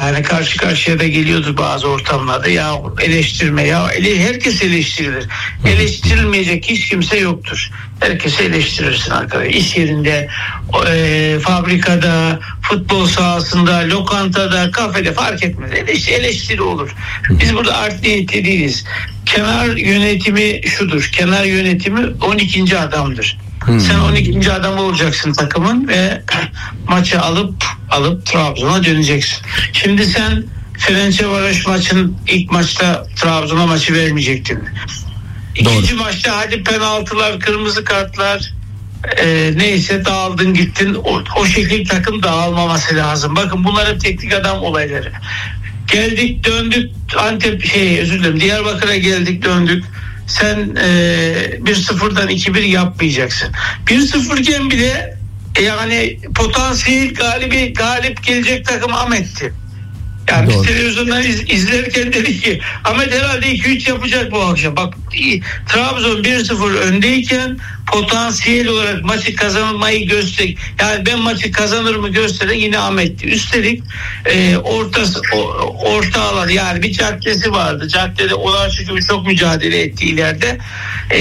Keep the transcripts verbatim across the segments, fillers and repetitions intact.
Yani karşı karşıya da geliyordu bazı ortamlarda, ya eleştirme, ya ele, herkes eleştirilir. Eleştirilmeyecek hiç kimse yoktur. Herkese eleştirirsin arkadaşlar. İş yerinde, e, fabrikada, futbol sahasında, lokantada, kafede fark etmez. Eleştiri, eleştiri olur. Biz burada art niyetli değiliz. Kenar yönetimi şudur. Kenar yönetimi on ikinci adamdır. Hmm. Sen on ikinci adam olacaksın takımın ve maçı alıp alıp Trabzon'a döneceksin. Şimdi sen Fenerbahçe maçın ilk maçta Trabzon'a maçı vermeyecektin. İkinci Doğru. maçta hadi penaltılar, kırmızı kartlar, e, neyse dağıldın gittin. O, o şekilde takım dağılmaması lazım. Bakın bunlar hep teknik adam olayları. Geldik döndük Antep şey özür dilerim Diyarbakır'a geldik döndük. Sen e, bir sıfırdan iki bir yapmayacaksın. bir sıfırken bile yani potansiyel galibi galip gelecek takım Ahmet'ti. Yani Doğru. biz televizyondan iz, izlerken dedik ki Ahmet herhalde iki üç yapacak bu akşam. Bak Trabzon bir sıfır öndeyken potansiyel olarak maçı kazanmayı göster. Yani ben maçı kazanır mı gösteren yine Ahmet'ti. Üstelik e, ortası, o, orta alan yani bir caddesi vardı. Caddede olan çünkü çok mücadele etti ileride. E,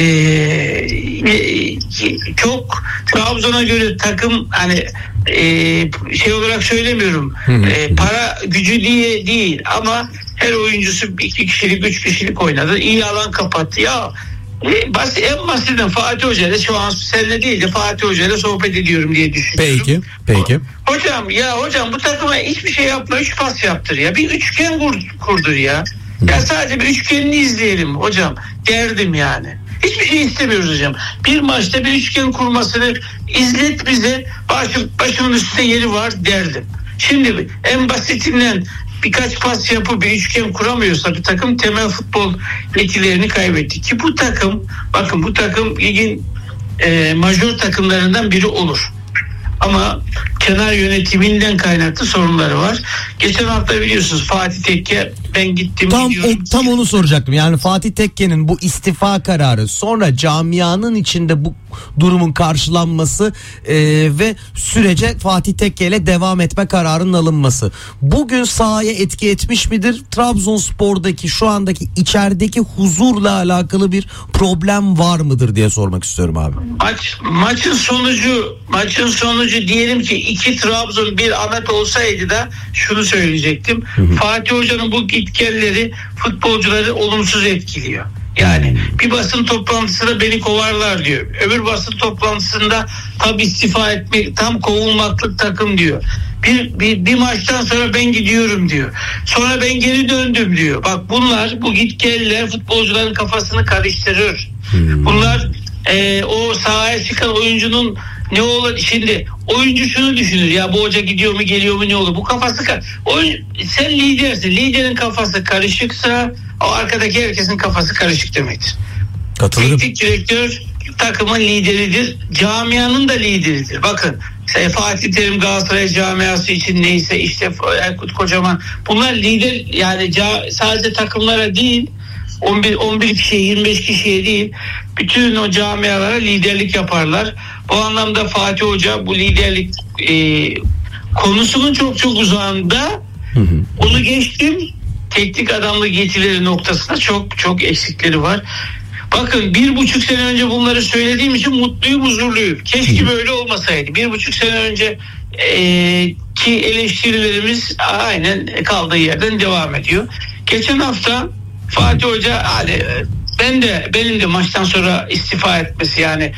e, çok Trabzon'a göre takım hani Ee, şey olarak söylemiyorum ee, para gücü diye değil ama her oyuncusu iki kişilik üç kişilik oynadı, iyi alan kapattı ya. E, basit, en basitinden Fatih Hoca ile şu an seninle değil de Fatih Hoca ile sohbet ediyorum diye düşünüyorum. Peki, peki. Hocam ya hocam bu takıma hiçbir şey yapma, üç pas yaptır ya, bir üçgen kur, kurdur ya. Ya sadece bir üçgenini izleyelim hocam derdim yani. Hiçbir şey istemiyoruz hocam. Bir maçta bir üçgen kurmasını izlet bize, başım, başımın üstünde yeri var derdim. Şimdi en basitinden birkaç pas yapıp bir üçgen kuramıyorsa bir takım temel futbol yetilerini kaybetti. Ki bu takım, bakın bu takım ligin e, majör takımlarından biri olur. Ama kenar yönetiminden kaynaklı sorunları var. Geçen hafta biliyorsunuz Fatih Tekke ben gittim tam, gidiyorum. O, tam onu soracaktım. Yani Fatih Tekke'nin bu istifa kararı sonra camianın içinde bu durumun karşılanması e, ve sürece Fatih Tekke ile devam etme kararının alınması. Bugün sahaya etki etmiş midir? Trabzonspor'daki şu andaki içerideki huzurla alakalı bir problem var mıdır diye sormak istiyorum abi. Maç, maçın sonucu maçın sonucu diyelim ki iki Trabzon bir Ahmet olsaydı da şunu söyleyecektim. Hı hı. Fatih Hoca'nın bu gitgelleri futbolcuları olumsuz etkiliyor. Yani bir basın toplantısında beni kovarlar diyor. Öbür basın toplantısında tam istifa etmek, tam kovulmaklık takım diyor. Bir, bir, bir maçtan sonra ben gidiyorum diyor. Sonra ben geri döndüm diyor. Bak bunlar, bu gitgeller futbolcuların kafasını karıştırır. Bunlar e, o sahaya çıkan oyuncunun ne olur şimdi oyuncu şunu düşünür ya, bu hoca gidiyor mu geliyor mu ne olur, bu kafası kar- oyun, sen lidersin, liderin kafası karışıksa o arkadaki herkesin kafası karışık demektir. Katılırım. Teknik direktör takımın lideridir, camianın da lideridir. Bakın Fatih Terim Galatasaray camiası için neyse, işte Erkut Kocaman, bunlar lider yani sadece takımlara değil, on bir on bir kişiye yirmi beş kişiye değil, bütün o camialara liderlik yaparlar. Bu anlamda Fatih Hoca bu liderlik e, konusunun çok çok uzağında. Hı hı. Onu geçtim, teknik adamlık yetileri noktasında çok çok eksikleri var. Bakın bir buçuk sene önce bunları söylediğim için mutluyum, huzurluyum. Keşke hı. böyle olmasaydı. Bir buçuk sene önce e, ki eleştirilerimiz aynen kaldığı yerden devam ediyor. Geçen hafta Fatih Hoca hani ben de benim de maçtan sonra istifa etmesi yani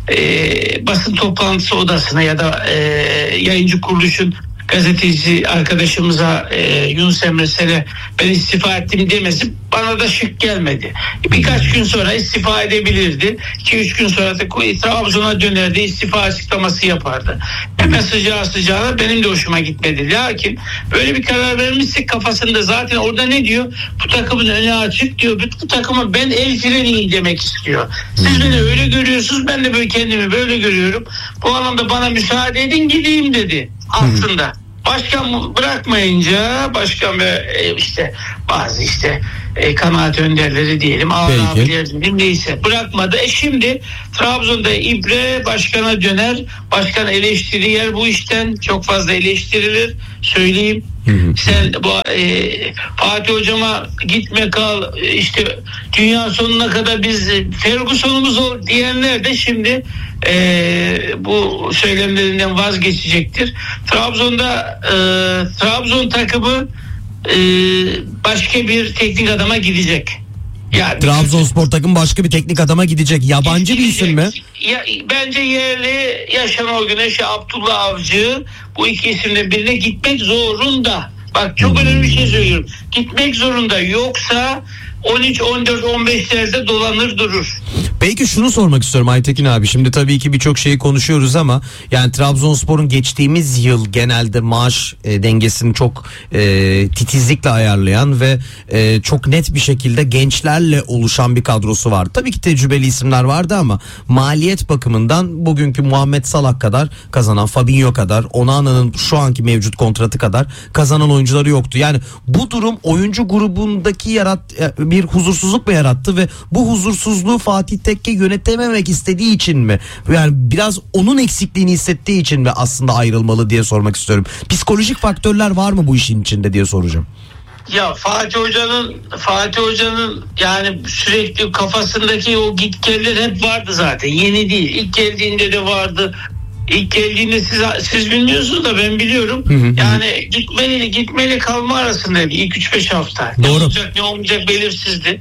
e, basın toplantısı odasına ya da e, yayıncı kuruluşun gazeteci arkadaşımıza e, Yunus Emre Sel'e ben istifa ettim demesi bana da şık gelmedi. Birkaç gün sonra istifa edebilirdi. iki üç gün sonra da Trabzon'a dönerdi, istifa açıklaması yapardı. Hemen sıcağı sıcağına benim de hoşuma gitmedi. Lakin böyle bir karar vermişsek kafasında zaten orada ne diyor? Bu takımın önü açık diyor. Bu takımı ben el freniyim demek istiyor. Siz beni öyle görüyorsunuz, ben de böyle kendimi böyle görüyorum. Bu anlamda bana müsaade edin gideyim dedi aslında. Başkan bırakmayınca başkan ve işte bazı işte e, kanaat önderleri diyelim, ağır abiler diyelim, neyse bırakmadı. E şimdi Trabzon'da ibre başkana döner. Başkan eleştiri yer bu işten, çok fazla eleştirilir. söyleyeyim. Sen bu e, Fatih hocama gitme kal işte dünya sonuna kadar biz Ferguson'umuz ol diyenler de şimdi e, bu söylemlerinden vazgeçecektir. Trabzon'da e, Trabzon takımı e, başka bir teknik adama gidecek. Yani Trabzonspor takım başka bir teknik adama gidecek. Yabancı bir isim mi? Ya, bence yerli ya Şenol Güneş ya Abdullah Avcı, bu iki isimden birine gitmek zorunda. Bak çok önemli bir şey söylüyorum. Gitmek zorunda, yoksa on üç, on dört, on beşlerde dolanır durur. Peki şunu sormak istiyorum Aytekin abi. Şimdi tabii ki birçok şeyi konuşuyoruz ama yani Trabzonspor'un geçtiğimiz yıl genelde maaş e, dengesini çok e, titizlikle ayarlayan ve e, çok net bir şekilde gençlerle oluşan bir kadrosu var. Tabii ki tecrübeli isimler vardı ama maliyet bakımından bugünkü Muhammed Salah kadar kazanan, Fabinho kadar, Onana'nın şu anki mevcut kontratı kadar kazanan oyuncuları yoktu. Yani bu durum oyuncu grubundaki yarat bir huzursuzluk mu yarattı ve bu huzursuzluğu Fatih Tekke yönetememek istediği için mi? Yani biraz onun eksikliğini hissettiği için mi aslında ayrılmalı diye sormak istiyorum. Psikolojik faktörler var mı bu işin içinde diye soracağım. Ya Fatih Hoca'nın Fatih Hoca'nın yani sürekli kafasındaki o gitgeller hep vardı zaten. Yeni değil. İlk geldiğinde de vardı. İlk geldiğinde siz siz bilmiyorsunuz da ben biliyorum. Hı hı. Yani gitmeli gitmeli kalma arasında ilk üç beş hafta. Doğru. Ne olacak ne olmayacak belirsizdi.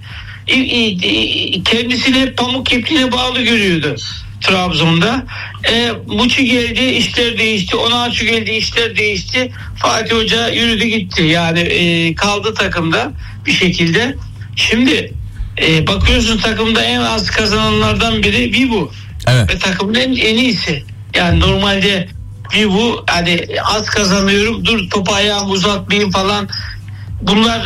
Kendisini hep pamuk ipliğine bağlı görüyordu Trabzon'da. E, Muçi geldi, işler değişti. Onaçu geldi, işler değişti. Fatih Hoca yürüdü gitti. Yani e, kaldı takımda bir şekilde. Şimdi e, bakıyorsun takımda en az kazananlardan biri Vivu. Evet. Ve takımın en, en iyisi. Yani normalde Vivu hani az kazanıyorum, dur topu ayağımı uzatmayayım falan. Bunlar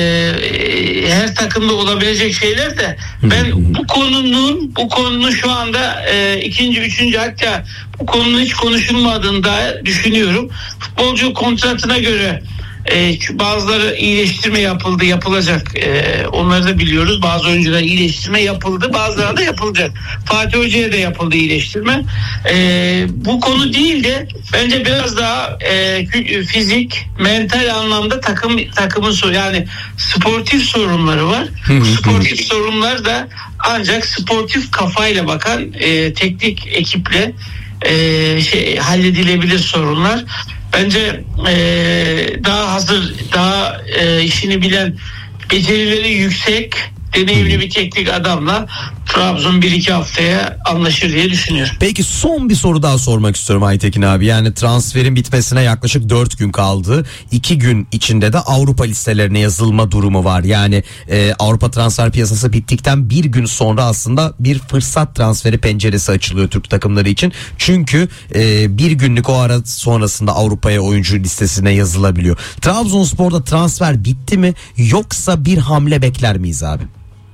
e, her takımda olabilecek şeyler de ben bu konunun bu konunun şu anda e, ikinci, üçüncü hatta bu konunun hiç konuşulmadığını da düşünüyorum. Futbolcu kontratına göre e, bazıları iyileştirme yapıldı, yapılacak. E, onları da biliyoruz. Bazı oyunculara iyileştirme yapıldı, bazılarına da yapılacak. Fatih Hoca'ya da yapıldı iyileştirme. E, bu konu değil de bence biraz daha e, fizik, mental anlamda takım takımın sorunu, yani sportif sorunları var. Bu sportif sorunlar da ancak sportif kafayla bakan e, teknik ekiple e, şey halledilebilir sorunlar. Bence e, daha hazır, daha e, işini bilen, becerileri yüksek, deneyimli bir teknik adamla Trabzon bir iki haftaya anlaşır diye düşünüyorum. Peki son bir soru daha sormak istiyorum Aytekin abi. Yani transferin bitmesine yaklaşık dört gün kaldı. iki gün içinde de Avrupa listelerine yazılma durumu var. Yani e, Avrupa transfer piyasası bittikten bir gün sonra aslında bir fırsat transferi penceresi açılıyor Türk takımları için. Çünkü e, bir günlük o ara sonrasında Avrupa'ya oyuncu listesine yazılabiliyor. Trabzonspor'da transfer bitti mi, yoksa bir hamle bekler miyiz abi?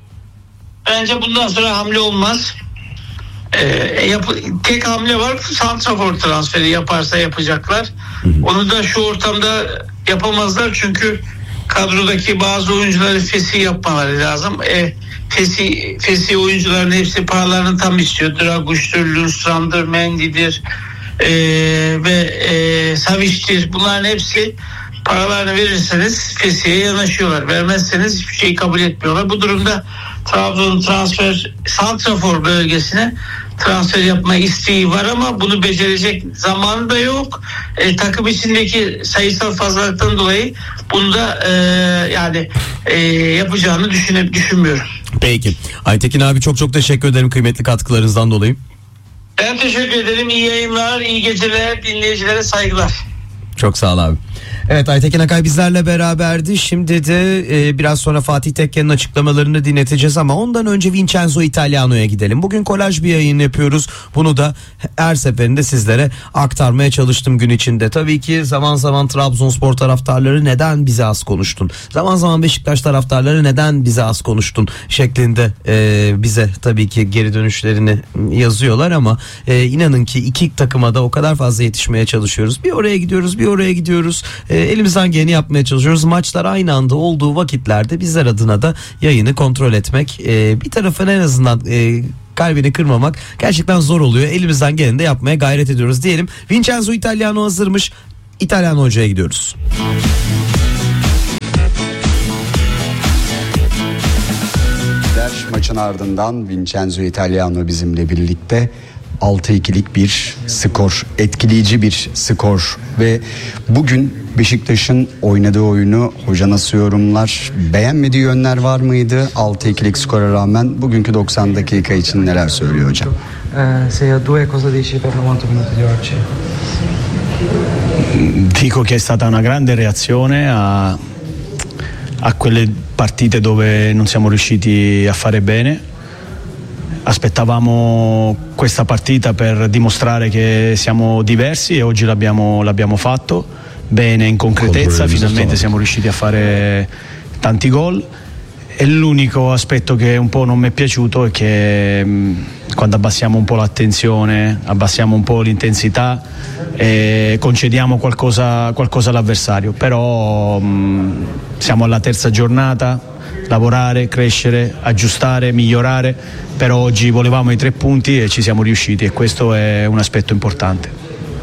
Bence bundan sonra hamle olmaz. Ee, yap, tek hamle var, santrafor transferi yaparsa yapacaklar. Onu da şu ortamda yapamazlar çünkü kadrodaki bazı oyuncuları fesih yapmaları lazım. E, fesih, fesih oyuncuların hepsi paralarını tam istiyor. Draguş'tur, Lundström'dür, Mendy'dir e, ve e, Savic'tir. Bunların hepsi paralarını verirseniz fesihe yanaşıyorlar. Vermezseniz hiçbir şeyi kabul etmiyorlar. Bu durumda Trabzon transfer santrafor bölgesine transfer yapma isteği var ama bunu becerecek zamanı da yok. E, takım içindeki sayısal fazlalıktan dolayı bunu da e, yani e, yapacağını düşünüp düşünmüyorum. Peki. Aytekin abi çok çok teşekkür ederim kıymetli katkılarınızdan dolayı. Ben teşekkür ederim. İyi yayınlar, iyi geceler, dinleyicilere saygılar. Çok sağ ol abi. Evet, Aytekin Akay bizlerle beraberdi. Şimdi de e, biraz sonra Fatih Tekke'nin açıklamalarını dinleteceğiz ama ondan önce Vincenzo Italiano'ya gidelim. Bugün kolaj bir yayın yapıyoruz. Bunu da her seferinde sizlere aktarmaya çalıştım gün içinde. Tabii ki zaman zaman Trabzonspor taraftarları neden bize az konuştun? Zaman zaman Beşiktaş taraftarları neden bize az konuştun? Şeklinde e, bize tabii ki geri dönüşlerini yazıyorlar ama e, inanın ki iki takıma da o kadar fazla yetişmeye çalışıyoruz. Bir oraya gidiyoruz, bir oraya gidiyoruz. E, elimizden geleni yapmaya çalışıyoruz. Maçlar aynı anda olduğu vakitlerde bizler adına da yayını kontrol etmek, e, bir tarafın en azından e, kalbini kırmamak gerçekten zor oluyor. Elimizden geleni de yapmaya gayret ediyoruz diyelim. Vincenzo Italiano hazırmış. İtalyan hocaya gidiyoruz. Maçın ardından Vincenzo Italiano bizimle birlikte. altı ikilik bir skor, etkileyici bir skor ve bugün Beşiktaş'ın oynadığı oyunu hoca nasıl yorumlar? Beğenmediği yönler var mıydı? altı ikilik skora rağmen bugünkü doksan dakika için neler söylüyor hocam? sei a due, cosa dici per novanta minuti di oggi? Dico che è stata una grande reazione a, a quelle partite dove non siamo riusciti a fare bene. Aspettavamo questa partita per dimostrare che siamo diversi e oggi l'abbiamo, l'abbiamo fatto bene in concretezza, finalmente siamo riusciti a fare tanti gol. E l'unico aspetto che un po' non mi è piaciuto è che mh, quando abbassiamo un po' l'attenzione, abbassiamo un po' l'intensità e concediamo qualcosa, qualcosa all'avversario, però mh, siamo alla terza giornata, lavorare, crescere, aggiustare, migliorare, però oggi volevamo i tre punti e ci siamo riusciti e questo è un aspetto importante.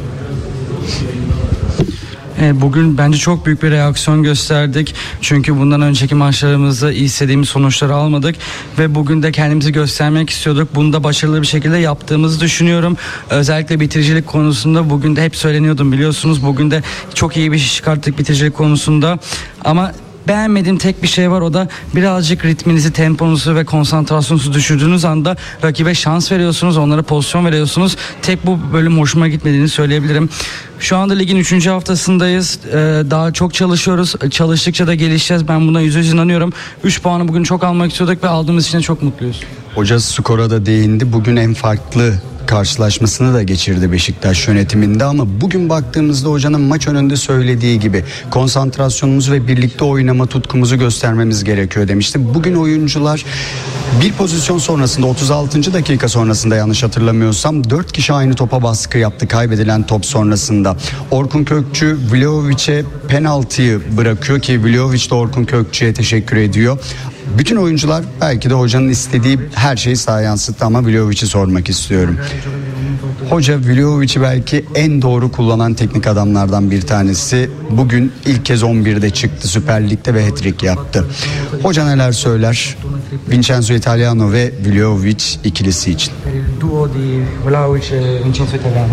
Bugün bence çok büyük bir reaksiyon gösterdik. Çünkü bundan önceki maçlarımızda istediğimiz sonuçları almadık. Ve bugün de kendimizi göstermek istiyorduk. Bunu da başarılı bir şekilde yaptığımızı düşünüyorum. Özellikle bitiricilik konusunda bugün de hep söyleniyordum biliyorsunuz. Bugün de çok iyi bir iş çıkarttık bitiricilik konusunda. Ama beğenmediğim tek bir şey var, o da birazcık ritminizi, temponuzu ve konsantrasyonunuzu düşürdüğünüz anda rakibe şans veriyorsunuz, onlara pozisyon veriyorsunuz. Tek bu bölüm hoşuma gitmediğini söyleyebilirim. Şu anda ligin üçüncü haftasındayız. Ee, daha çok çalışıyoruz. Çalıştıkça da gelişeceğiz. Ben buna yüzde yüz inanıyorum. üç puanı bugün çok almak istiyorduk ve aldığımız için de çok mutluyuz. Hoca skora da değindi. Bugün en farklı karşılaşmasını da geçirdi Beşiktaş yönetiminde ama bugün baktığımızda hocanın maç önünde söylediği gibi konsantrasyonumuzu ve birlikte oynama tutkumuzu göstermemiz gerekiyor demişti. Bugün oyuncular bir pozisyon sonrasında otuz altıncı dakika sonrasında yanlış hatırlamıyorsam dört kişi aynı topa baskı yaptı kaybedilen top sonrasında. Orkun Kökçü Vlahovic'e penaltıyı bırakıyor ki Vlahovic de Orkun Kökçü'ye teşekkür ediyor. Bütün oyuncular belki de hocanın istediği her şeyi sahaya yansıttı ama Vlahovic'i sormak istiyorum. Hoca Vlahovic'i belki en doğru kullanan teknik adamlardan bir tanesi. Bugün ilk kez on birde çıktı Süper Lig'de ve hat-trick yaptı. Hoca neler söyler Vincenzo Italiano ve Vlahovic ikilisi için? Duo di Vlahovic e Vincenzo Italiano.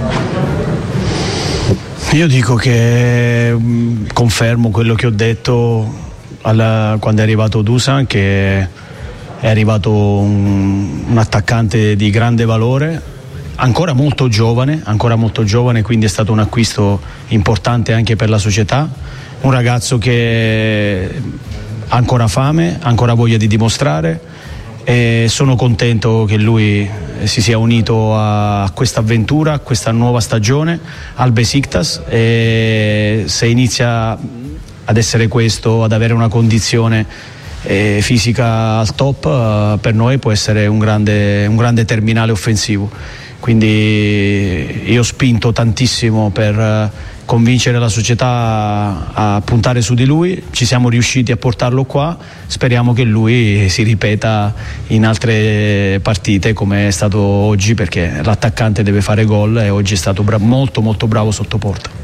Io dico che confermo quello che ho detto alla, quando è arrivato Dusan, che è arrivato un, un attaccante di grande valore, ancora molto giovane, ancora molto giovane, quindi è stato un acquisto importante anche per la società, un ragazzo che ha ancora fame, ancora voglia di dimostrare e sono contento che lui si sia unito a questa avventura, a questa nuova stagione al Besiktas e se inizia ad essere questo, ad avere una condizione eh, fisica al top, eh, per noi può essere un grande, un grande terminale offensivo. Quindi io ho spinto tantissimo per eh, convincere la società a, a puntare su di lui, ci siamo riusciti a portarlo qua, speriamo che lui si ripeta in altre partite come è stato oggi, perché l'attaccante deve fare gol e oggi è stato bra- molto molto bravo sotto porta.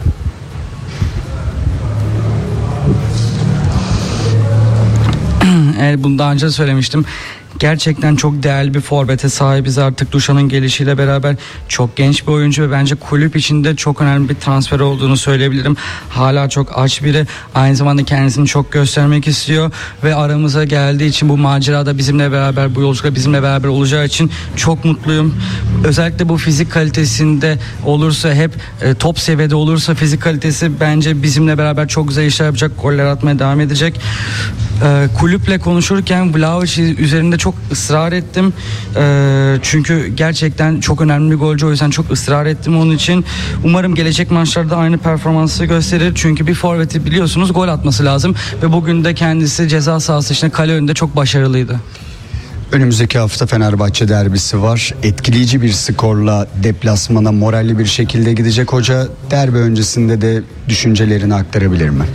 Evet, bunu daha önce söylemiştim. Gerçekten çok değerli bir forvete sahibiz artık Duşan'ın gelişiyle beraber. Çok genç bir oyuncu ve bence kulüp içinde çok önemli bir transfer olduğunu söyleyebilirim. Hala çok aç biri, aynı zamanda kendisini çok göstermek istiyor ve aramıza geldiği için, bu macerada bizimle beraber, bu yolculukta bizimle beraber olacağı için çok mutluyum. Özellikle bu fizik kalitesinde olursa, hep e, top seviyede olursa fizik kalitesi, bence bizimle beraber çok güzel işler yapacak, goller atmaya devam edecek. E, kulüple konuşurken Vlahovic üzerinde çok ısrar ettim. E, çünkü gerçekten çok önemli bir golcü, o yüzden çok ısrar ettim onun için. Umarım gelecek maçlarda aynı performansı gösterir. Çünkü bir forveti biliyorsunuz gol atması lazım ve bugün de kendisi ceza sahası içinde, kale önünde çok başarılıydı. Önümüzdeki hafta Fenerbahçe derbisi var. Etkileyici bir skorla deplasmana moralli bir şekilde gidecek hoca. Derbi öncesinde de düşüncelerini aktarabilir mi?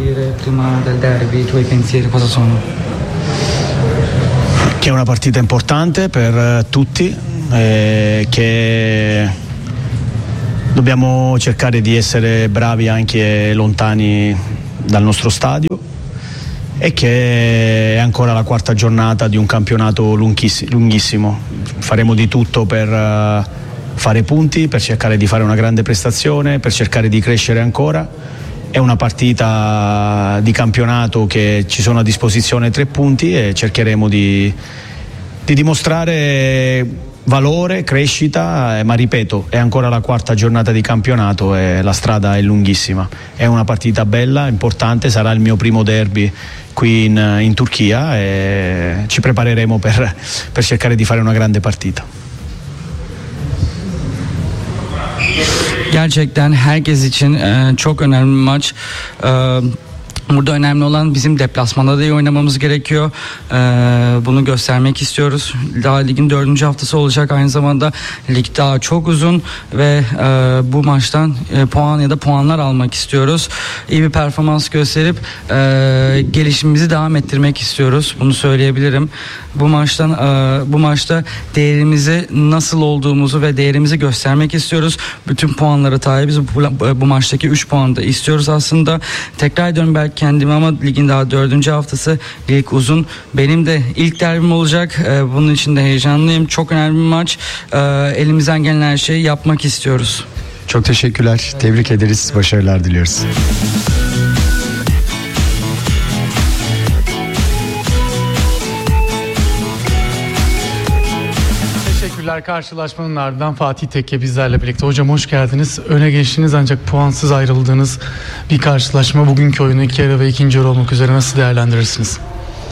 Che è una partita importante per tutti, eh, che Dobbiamo cercare di essere bravi anche lontani dal nostro stadio e che è ancora la quarta giornata di un campionato lunghissimo. Faremo di tutto per fare punti, per cercare di fare una grande prestazione, per cercare di crescere ancora. È una partita di campionato che ci sono a disposizione tre punti e cercheremo di, di dimostrare valore, crescita, eh, ma ripeto, è ancora la quarta giornata di campionato e la strada è lunghissima. È una partita bella, importante, sarà il mio primo derby qui in, in Turchia e ci prepareremo per, per cercare di fare una grande partita. Gerçekten herkes için e, çok önemli bir maç. E, Burada önemli olan bizim deplasmanda da iyi oynamamız gerekiyor. Ee, bunu göstermek istiyoruz. Daha ligin dördüncü haftası olacak. Aynı zamanda lig daha çok uzun ve e, bu maçtan e, puan ya da puanlar almak istiyoruz. İyi bir performans gösterip e, gelişimimizi devam ettirmek istiyoruz. Bunu söyleyebilirim. Bu maçtan e, bu maçta değerimizi nasıl olduğumuzu ve değerimizi göstermek istiyoruz. Bütün puanlara tabiiz. Bu, bu maçtaki üç puanı da istiyoruz aslında. Tekrar ediyorum belki kendime ama ligin daha dördüncü haftası, lig uzun. Benim de ilk derbim olacak. Ee, bunun için de heyecanlıyım. Çok önemli bir maç. Ee, elimizden gelen her şeyi yapmak istiyoruz. Çok teşekkürler. Tebrik ederiz. Başarılar diliyoruz. Teşekkürler. Karşılaşmanın ardından Fatih Tekke bizlerle birlikte. Hocam hoş geldiniz. Öne geçtiniz ancak puansız ayrıldığınız bir karşılaşma. Bugünkü oyunu iki yarı ve ikinci yarı olmak üzere nasıl değerlendirirsiniz?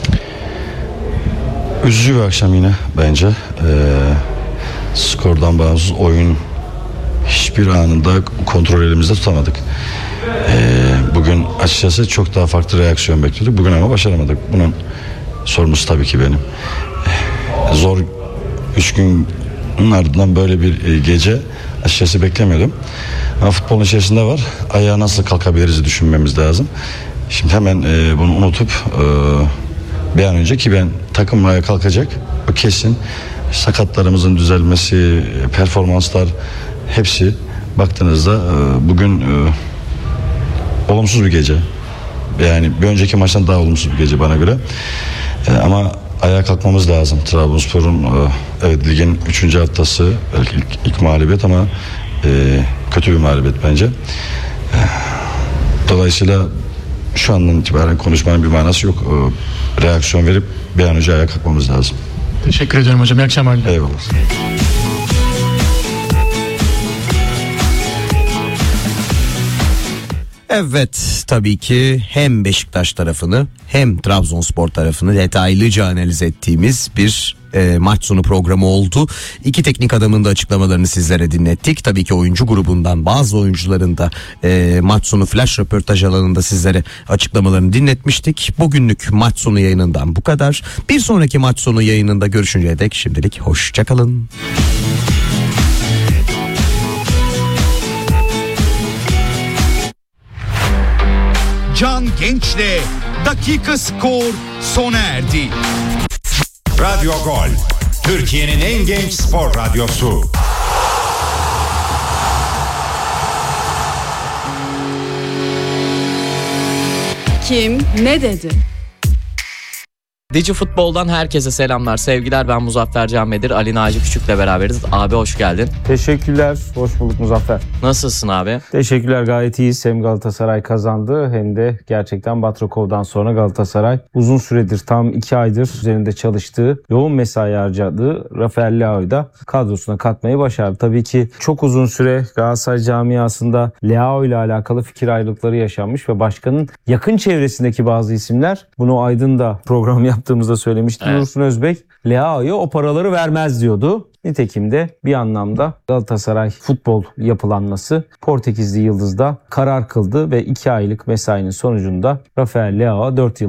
Üzücü bir akşam yine bence. Ee, skordan bağımsız oyun hiçbir anında kontrol elimizde tutamadık. Ee, bugün açıkçası çok daha farklı reaksiyon bekliyorduk. Bugün ama başaramadık. Bunun sorumlusu tabii ki benim. Ee, zor üç günün ardından böyle bir gece açıkçası beklemiyordum. Ama futbolun içerisinde var. Ayağa nasıl kalkabiliriz düşünmemiz lazım. Şimdi hemen e, bunu unutup e, bir an önce ki ben takım ayağa kalkacak. O kesin. Sakatlarımızın düzelmesi, performanslar hepsi baktığınızda e, bugün e, olumsuz bir gece. Yani bir önceki maçtan daha olumsuz bir gece bana göre. E, ama ayağa kalkmamız lazım. Trabzonspor'un e, evet ligin üçüncü haftası belki ilk, ilk mağlubiyet ama e, kötü bir mağlubiyet bence. E, dolayısıyla şu andan itibaren konuşmanın bir manası yok. E, reaksiyon verip bir an önce ayağa kalkmamız lazım. Teşekkür ediyorum hocam. İyi akşamlar. Eyvallah. Evet, tabii ki hem Beşiktaş tarafını hem Trabzonspor tarafını detaylıca analiz ettiğimiz bir e, maç sonu programı oldu. İki teknik adamın da açıklamalarını sizlere dinlettik. Tabii ki oyuncu grubundan bazı oyuncuların da e, maç sonu flash röportaj alanında sizlere açıklamalarını dinletmiştik. Bugünlük maç sonu yayınından bu kadar. Bir sonraki maç sonu yayınında görüşünceye dek şimdilik hoşçakalın. Can Genç'le Dakika Skor sona erdi. Radyo Gol, Türkiye'nin en genç spor radyosu. Kim ne dedi? Dici Futbol'dan herkese selamlar, sevgiler. Ben Muzaffer Can Bedir, Ali Naci Küçük'le beraberiz. Abi hoş geldin. Teşekkürler, hoş bulduk Muzaffer. Nasılsın abi? Teşekkürler, gayet iyiyiz. Hem Galatasaray kazandı hem de gerçekten Batrakov'dan sonra Galatasaray uzun süredir, tam iki aydır üzerinde çalıştığı, yoğun mesai harcadığı Rafael Leao'yu da kadrosuna katmayı başardı. Tabii ki çok uzun süre Galatasaray camiasında Leao ile alakalı fikir ayrılıkları yaşanmış ve başkanın yakın çevresindeki bazı isimler, bunu Aydın'da program yaptığımızda söylemişti. Evet. Dursun Özbek Leao'ya o paraları vermez diyordu. Nitekim de bir anlamda Galatasaray futbol yapılanması Portekizli Yıldız'da karar kıldı ve iki aylık mesainin sonucunda Rafael Leao dört yıllığına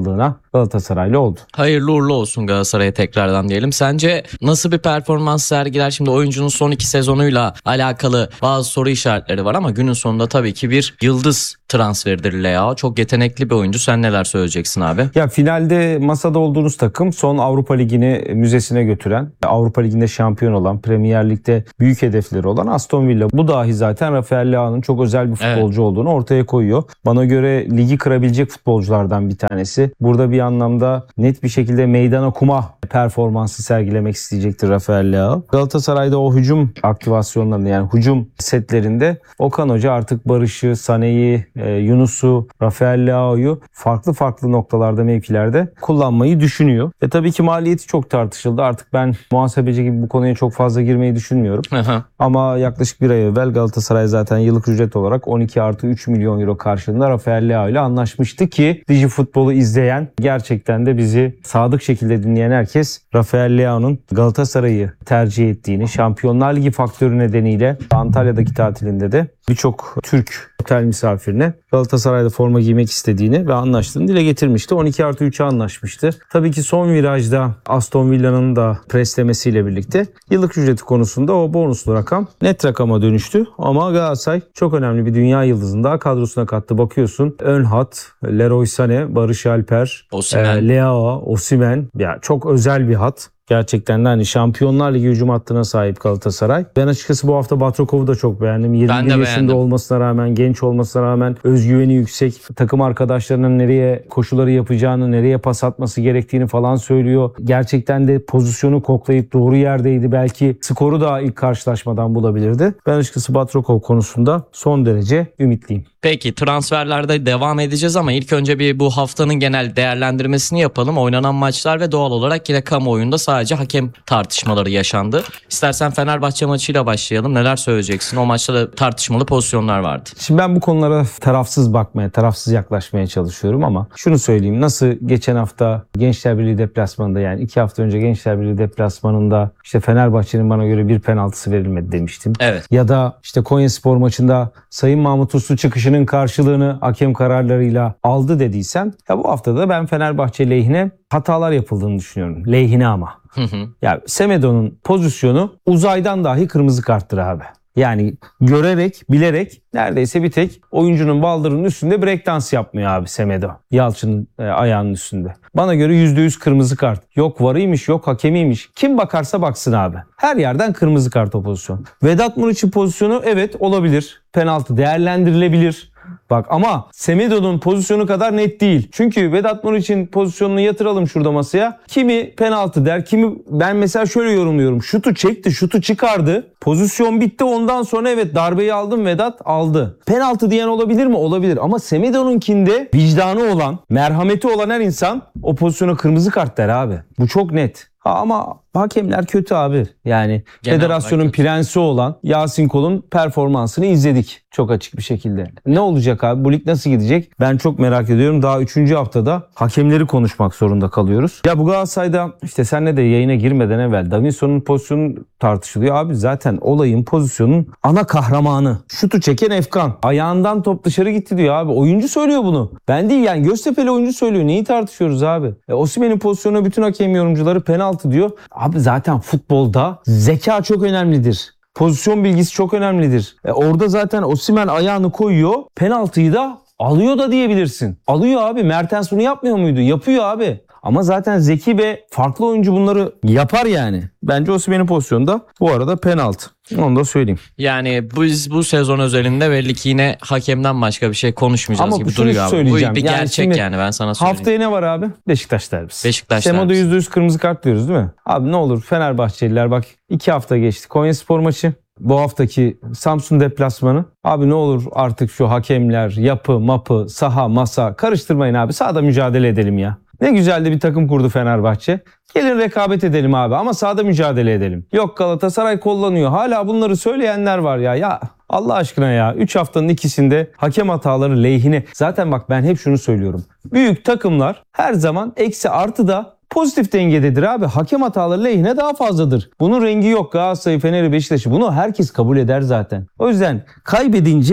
Galatasaraylı oldu. Hayırlı uğurlu olsun Galatasaray'a tekrardan diyelim. Sence nasıl bir performans sergiler? Şimdi oyuncunun son iki sezonuyla alakalı bazı soru işaretleri var ama günün sonunda tabii ki bir yıldız transferidir Leao. Çok yetenekli bir oyuncu. Sen neler söyleyeceksin abi? Ya finalde masada olduğunuz takım son Avrupa Ligi'ni müzesine götüren, Avrupa Ligi'nde şampiyon olan, Premier Lig'de büyük hedefleri olan Aston Villa. Bu dahi zaten Rafael Leao'nun çok özel bir futbolcu evet. olduğunu ortaya koyuyor. Bana göre ligi kırabilecek futbolculardan bir tanesi. Burada bir anlamda net bir şekilde meydan okuma performansı sergilemek isteyecektir Rafael Leao. Galatasaray'da o hücum aktivasyonlarında yani hücum setlerinde Okan Hoca artık Barış'ı, Sané'yi, Yunus'u, Rafael Leao'yu farklı farklı noktalarda, mevkilerde kullanmayı düşünüyor. Ve tabii ki maliyeti çok tartışıldı. Artık ben muhasebeci gibi bu konuya çok fazla girmeyi düşünmüyorum. Ama yaklaşık bir ay evvel Galatasaray zaten yıllık ücret olarak on iki artı üç milyon euro karşılığında Rafael Leao ile anlaşmıştı ki Dijifutbol'u izleyen, gerçekten de bizi sadık şekilde dinleyen herkes Rafael Leao'nun Galatasaray'ı tercih ettiğini, Şampiyonlar Ligi faktörü nedeniyle Antalya'daki tatilinde de birçok Türk otel misafirine Galatasaray'da forma giymek istediğini ve anlaştığını dile getirmişti. on iki artı üçe anlaşmıştı. Tabii ki son virajda Aston Villa'nın da preslemesiyle birlikte yıllık ücreti konusunda o bonuslu rakam net rakama dönüştü. Ama Galatasaray çok önemli bir dünya yıldızını daha kadrosuna kattı. Bakıyorsun ön hat, Leroy Sané, Barış Alper, e, Leao, Osimhen. Ya çok özel bir hat. Gerçekten de hani Şampiyonlar Ligi hücum hattına sahip Galatasaray. Ben açıkçası bu hafta Batrakov'u da çok beğendim. yirmi bir yaşında olmasına rağmen, genç olmasına rağmen özgüveni yüksek. Takım arkadaşlarının nereye koşuları yapacağını, nereye pas atması gerektiğini falan söylüyor. Gerçekten de pozisyonu koklayıp doğru yerdeydi. Belki skoru da ilk karşılaşmadan bulabilirdi. Ben açıkçası Batrakov konusunda son derece ümitliyim. Peki transferlerde devam edeceğiz ama ilk önce bir bu haftanın genel değerlendirmesini yapalım. Oynanan maçlar ve doğal olarak yine kamuoyunda sadece hakem tartışmaları yaşandı. İstersen Fenerbahçe maçıyla başlayalım. Neler söyleyeceksin? O maçta da tartışmalı pozisyonlar vardı. Şimdi ben bu konulara tarafsız bakmaya, tarafsız yaklaşmaya çalışıyorum ama şunu söyleyeyim. Nasıl geçen hafta Gençler Birliği deplasmanında, yani iki hafta önce Gençler Birliği deplasmanında işte Fenerbahçe'nin bana göre bir penaltısı verilmedi demiştim. Evet. Ya da işte Konyaspor maçında Sayın Mahmut Uslu çıkışının karşılığını hakem kararlarıyla aldı dediysem, ya bu hafta da ben Fenerbahçe lehine hatalar yapıldığını düşünüyorum. Lehine ama. Hı hı. Ya Semedo'nun pozisyonu uzaydan dahi kırmızı karttır abi. Yani görerek, bilerek neredeyse bir tek oyuncunun baldırının üstünde breakdance yapmıyor abi Semedo. Yalçın'ın e, ayağının üstünde. Bana göre yüzde yüz kırmızı kart. Yok varıymış, yok hakemiymiş. Kim bakarsa baksın abi. Her yerden kırmızı kart o pozisyon. Vedat Muriç'in pozisyonu evet olabilir. Penaltı değerlendirilebilir. Bak ama Semedo'nun pozisyonu kadar net değil. Çünkü Vedat Muriç'in pozisyonunu yatıralım şurada masaya. Kimi penaltı der, kimi ben mesela şöyle yorumluyorum. Şutu çekti, şutu çıkardı. Pozisyon bitti, ondan sonra evet darbeyi aldım, Vedat aldı. Penaltı diyen olabilir mi? Olabilir. Ama Semedo'nunkinde vicdanı olan, merhameti olan her insan o pozisyona kırmızı kart der abi. Bu çok net. Ha, ama hakemler kötü abi. Yani genel federasyonun prensi olan Yasin Kol'un performansını izledik çok açık bir şekilde. Ne olacak abi? Bu lig nasıl gidecek? Ben çok merak ediyorum. Daha üçüncü haftada hakemleri konuşmak zorunda kalıyoruz. Ya bu Galatasaray'da işte senle de yayına girmeden evvel Davinson'un pozisyonu tartışılıyor. Abi zaten olayın, pozisyonun ana kahramanı. Şutu çeken Efkan. Ayağından top dışarı gitti diyor abi. Oyuncu söylüyor bunu. Ben değil yani, Göztepe'li oyuncu söylüyor. Neyi tartışıyoruz abi? E, Osimhen'in pozisyonu bütün hakem yorumcuları penaltı diyor. Abi zaten futbolda zeka çok önemlidir. Pozisyon bilgisi çok önemlidir. E orada zaten Osimhen ayağını koyuyor. Penaltıyı da alıyor da diyebilirsin. Alıyor abi. Mertens bunu yapmıyor muydu? Yapıyor abi. Ama zaten zeki ve farklı oyuncu bunları yapar yani. Bence Osimhen'in pozisyonunda bu arada penaltı. Onu da söyleyeyim. Yani biz bu sezon özelinde belli ki yine hakemden başka bir şey konuşmayacağız ama gibi duruyor abi. Bu bir yani gerçek yani ben sana söyleyeyim. Haftaya ne var abi? Beşiktaş derbisi. Beşiktaş Semo'da derbisi. yüzde yüz kırmızı kart diyoruz değil mi? Abi ne olur Fenerbahçeliler bak, iki hafta geçti. Konyaspor maçı. Bu haftaki Samsun deplasmanı. Abi ne olur artık şu hakemler, yapı, mapı, saha, masa karıştırmayın abi. Sahada mücadele edelim ya. Ne güzel de bir takım kurdu Fenerbahçe. Gelin rekabet edelim abi ama sahada mücadele edelim. Yok Galatasaray kullanıyor. Hala bunları söyleyenler var ya. Ya Allah aşkına ya. üç haftanın ikisinde hakem hataları lehine. Zaten bak ben hep şunu söylüyorum. Büyük takımlar her zaman eksi artı da pozitif dengededir abi. Hakem hataları lehine daha fazladır. Bunun rengi yok. Galatasaray, Fener'i, Beşiktaş'ı. Bunu herkes kabul eder zaten. O yüzden kaybedince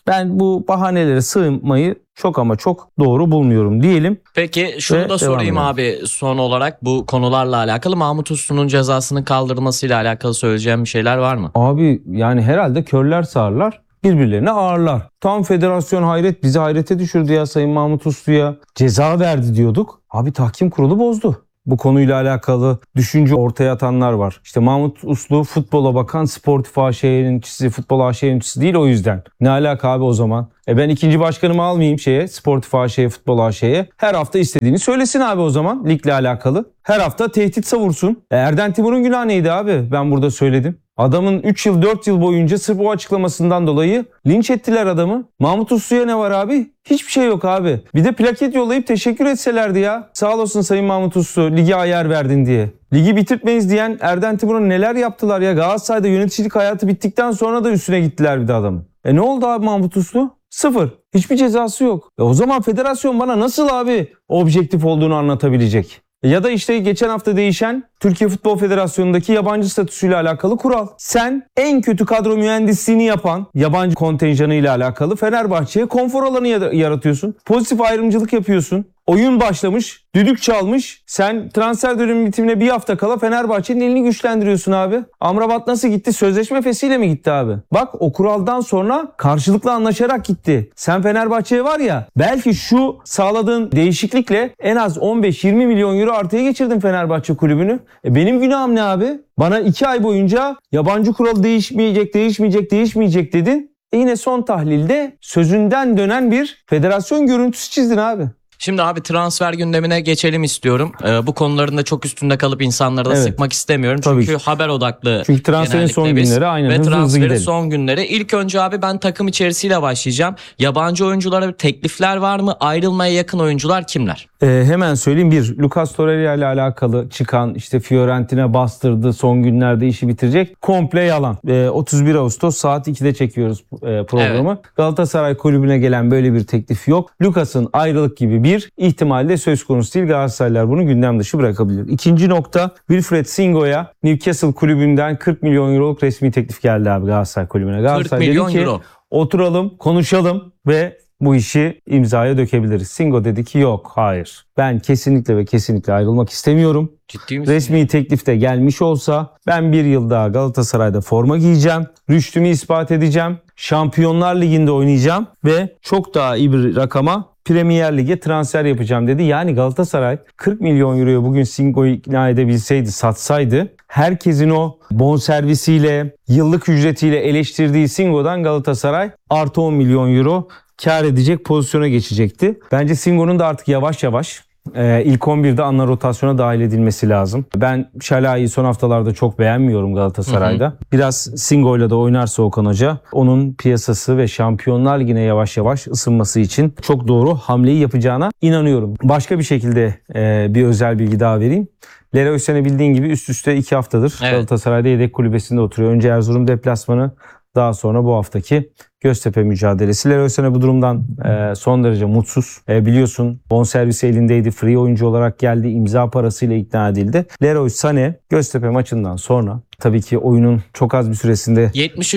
Ben bu bahanelere sığınmayı çok ama çok doğru bulmuyorum diyelim. Peki şunu Ve da sorayım devam abi son olarak bu konularla alakalı. Mahmut Uslu'nun cezasının kaldırılmasıyla alakalı söyleyeceğim bir şeyler var mı? Abi yani herhalde körler sağırlar, birbirlerine ağırlar. Tam federasyon hayret, bizi hayrete düşürdü ya Sayın Mahmut Uslu'ya. Ceza verdi diyorduk. Abi tahkim kurulu bozdu. Bu konuyla alakalı düşünce ortaya atanlar var. İşte Mahmut Uslu futbola bakan Sportif A Ş yöneticisi, futbol A Ş yöneticisi değil o yüzden. Ne alaka abi o zaman? E ben ikinci başkanımı almayayım şeye, Sportif A Ş'ye, futbol A Ş'ye. Her hafta istediğini söylesin abi o zaman ligle alakalı. Her hafta tehdit savursun. E Erden Timur'un günahı neydi abi? Ben burada söyledim. Adamın üç yıl dört yıl boyunca sırf o açıklamasından dolayı linç ettiler adamı. Mahmut Uslu'ya ne var abi? Hiçbir şey yok abi. Bir de plaket yollayıp teşekkür etselerdi ya. Sağ olasın Sayın Mahmut Uslu, lige ayar verdin diye. Ligi bitirtmeyiz diyen Erden Timur'a neler yaptılar ya. Galatasaray'da yöneticilik hayatı bittikten sonra da üstüne gittiler bir de adamın. E ne oldu abi Mahmut Uslu? Sıfır. Hiçbir cezası yok. E o zaman federasyon bana nasıl abi objektif olduğunu anlatabilecek? Ya da işte geçen hafta değişen Türkiye Futbol Federasyonu'ndaki yabancı statüsüyle alakalı kural. Sen en kötü kadro mühendisliğini yapan yabancı kontenjanı ile alakalı Fenerbahçe'ye konfor alanı yaratıyorsun. Pozitif ayrımcılık yapıyorsun. Oyun başlamış, düdük çalmış. Sen transfer dönemi bitimine bir hafta kala Fenerbahçe'nin elini güçlendiriyorsun abi. Amrabat nasıl gitti? Sözleşme fesiyle mi gitti abi? Bak o kuraldan sonra karşılıklı anlaşarak gitti. Sen Fenerbahçe'ye var ya belki şu sağladığın değişiklikle en az on beş yirmi milyon euro artıya geçirdin Fenerbahçe kulübünü. E benim günahım ne abi? Bana iki ay boyunca yabancı kural değişmeyecek, değişmeyecek, değişmeyecek dedin. E yine son tahlilde sözünden dönen bir federasyon görüntüsü çizdin abi. Şimdi abi transfer gündemine geçelim istiyorum. Ee, bu konuların da çok üstünde kalıp insanları da evet. sıkmak istemiyorum. Çünkü Tabii. haber odaklı. Çünkü transferin son biz. günleri aynen Ve hızlı hızlı transferin gidelim. son günleri. İlk önce abi ben takım içerisiyle başlayacağım. Yabancı oyunculara teklifler var mı? Ayrılmaya yakın oyuncular kimler? Ee, hemen söyleyeyim. Bir, Lucas Torreira ile alakalı çıkan işte Fiorentina bastırdı son günlerde işi bitirecek. Komple yalan. Ee, otuz bir Ağustos saat ikide çekiyoruz e, programı. Evet. Galatasaray kulübüne gelen böyle bir teklif yok. Lucas'ın ayrılık gibi bir Bir ihtimalle söz konusu değil. Galatasaraylılar bunu gündem dışı bırakabilir. İkinci nokta Wilfried Singo'ya Newcastle kulübünden kırk milyon euroluk resmi teklif geldi abi Galatasaray kulübüne. Galatasaray kırk milyon dedi ki euro. Oturalım, konuşalım ve bu işi imzaya dökebiliriz. Singo dedi ki yok, hayır. Ben kesinlikle ve kesinlikle ayrılmak istemiyorum. Ciddi misin? Resmi teklif de gelmiş olsa ben bir yıl daha Galatasaray'da forma giyeceğim. Rüştümü ispat edeceğim. Şampiyonlar Ligi'nde oynayacağım ve çok daha iyi bir rakama Premier Lig'e transfer yapacağım dedi. Yani Galatasaray kırk milyon euroya bugün Singo'yu ikna edebilseydi, satsaydı herkesin o bonservisiyle, yıllık ücretiyle eleştirdiği Singo'dan Galatasaray artı on milyon euro kar edecek pozisyona geçecekti. Bence Singo'nun da artık yavaş yavaş Ee, ilk on birde ana rotasyona dahil edilmesi lazım. Ben Şalai'yi son haftalarda çok beğenmiyorum Galatasaray'da. Hı hı. Biraz Singo'yla da oynarsa Okan Hoca onun piyasası ve Şampiyonlar Ligi'ne yavaş yavaş ısınması için çok doğru hamleyi yapacağına inanıyorum. Başka bir şekilde e, bir özel bilgi daha vereyim. Leroy Sané bildiğin gibi üst üste iki haftadır evet. Galatasaray'da yedek kulübesinde oturuyor. Önce Erzurum deplasmanı, daha sonra bu haftaki Göztepe mücadelesi. Leroy Sané bu durumdan e, son derece mutsuz. E, biliyorsun bonservisi elindeydi. Free oyuncu olarak geldi. İmza parasıyla ikna edildi. Leroy Sané Göztepe maçından sonra tabii ki oyunun çok az bir süresinde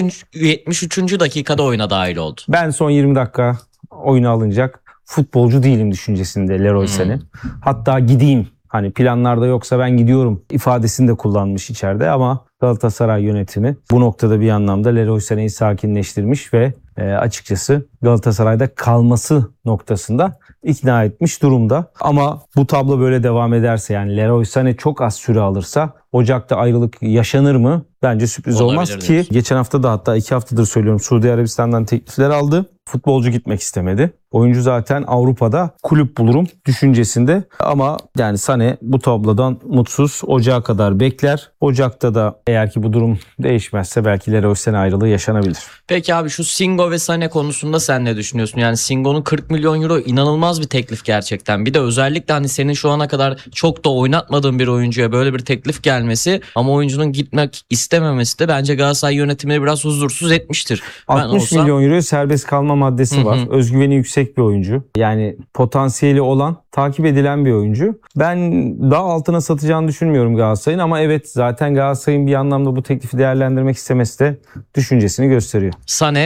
yetmiş üçüncü dakikada oyuna dahil oldu. Ben son yirmi dakika oyuna alınacak futbolcu değilim düşüncesinde Leroy hmm. Sané. Hatta gideyim. Hani planlarda yoksa ben gidiyorum ifadesini de kullanmış içeride ama Galatasaray yönetimi bu noktada bir anlamda Leroy Sané'yi sakinleştirmiş ve e, açıkçası Galatasaray'da kalması noktasında ikna etmiş durumda. Ama bu tablo böyle devam ederse, yani Leroy Sané çok az süre alırsa Ocak'ta ayrılık yaşanır mı? Bence sürpriz olabilir olmaz ki. Diyorsun. Geçen hafta da, hatta iki haftadır söylüyorum, Suudi Arabistan'dan teklifler aldı. Futbolcu gitmek istemedi. Oyuncu zaten Avrupa'da kulüp bulurum düşüncesinde. Ama yani Sané bu tablodan mutsuz. Ocağa kadar bekler. Ocak'ta da eğer ki bu durum değişmezse belki Leroy Sané ayrılığı yaşanabilir. Peki abi şu Singo ve Sané konusunda sen ne düşünüyorsun? Yani Singo'nun kırk milyon euro inanılmaz bir teklif gerçekten. Bir de özellikle hani senin şu ana kadar çok da oynatmadığın bir oyuncuya böyle bir teklif gelmesi ama oyuncunun gitmek istememesi de bence Galatasaray yönetimini biraz huzursuz etmiştir. altmış olsam... milyon euro serbest kalma maddesi Hı-hı. var. Özgüveni yüksek bir oyuncu. Yani potansiyeli olan, takip edilen bir oyuncu. Ben daha altına satacağını düşünmüyorum Galatasaray'ın ama evet, zaten Galatasaray'ın bir anlamda bu teklifi değerlendirmek istemesi de düşüncesini gösteriyor. Sané sence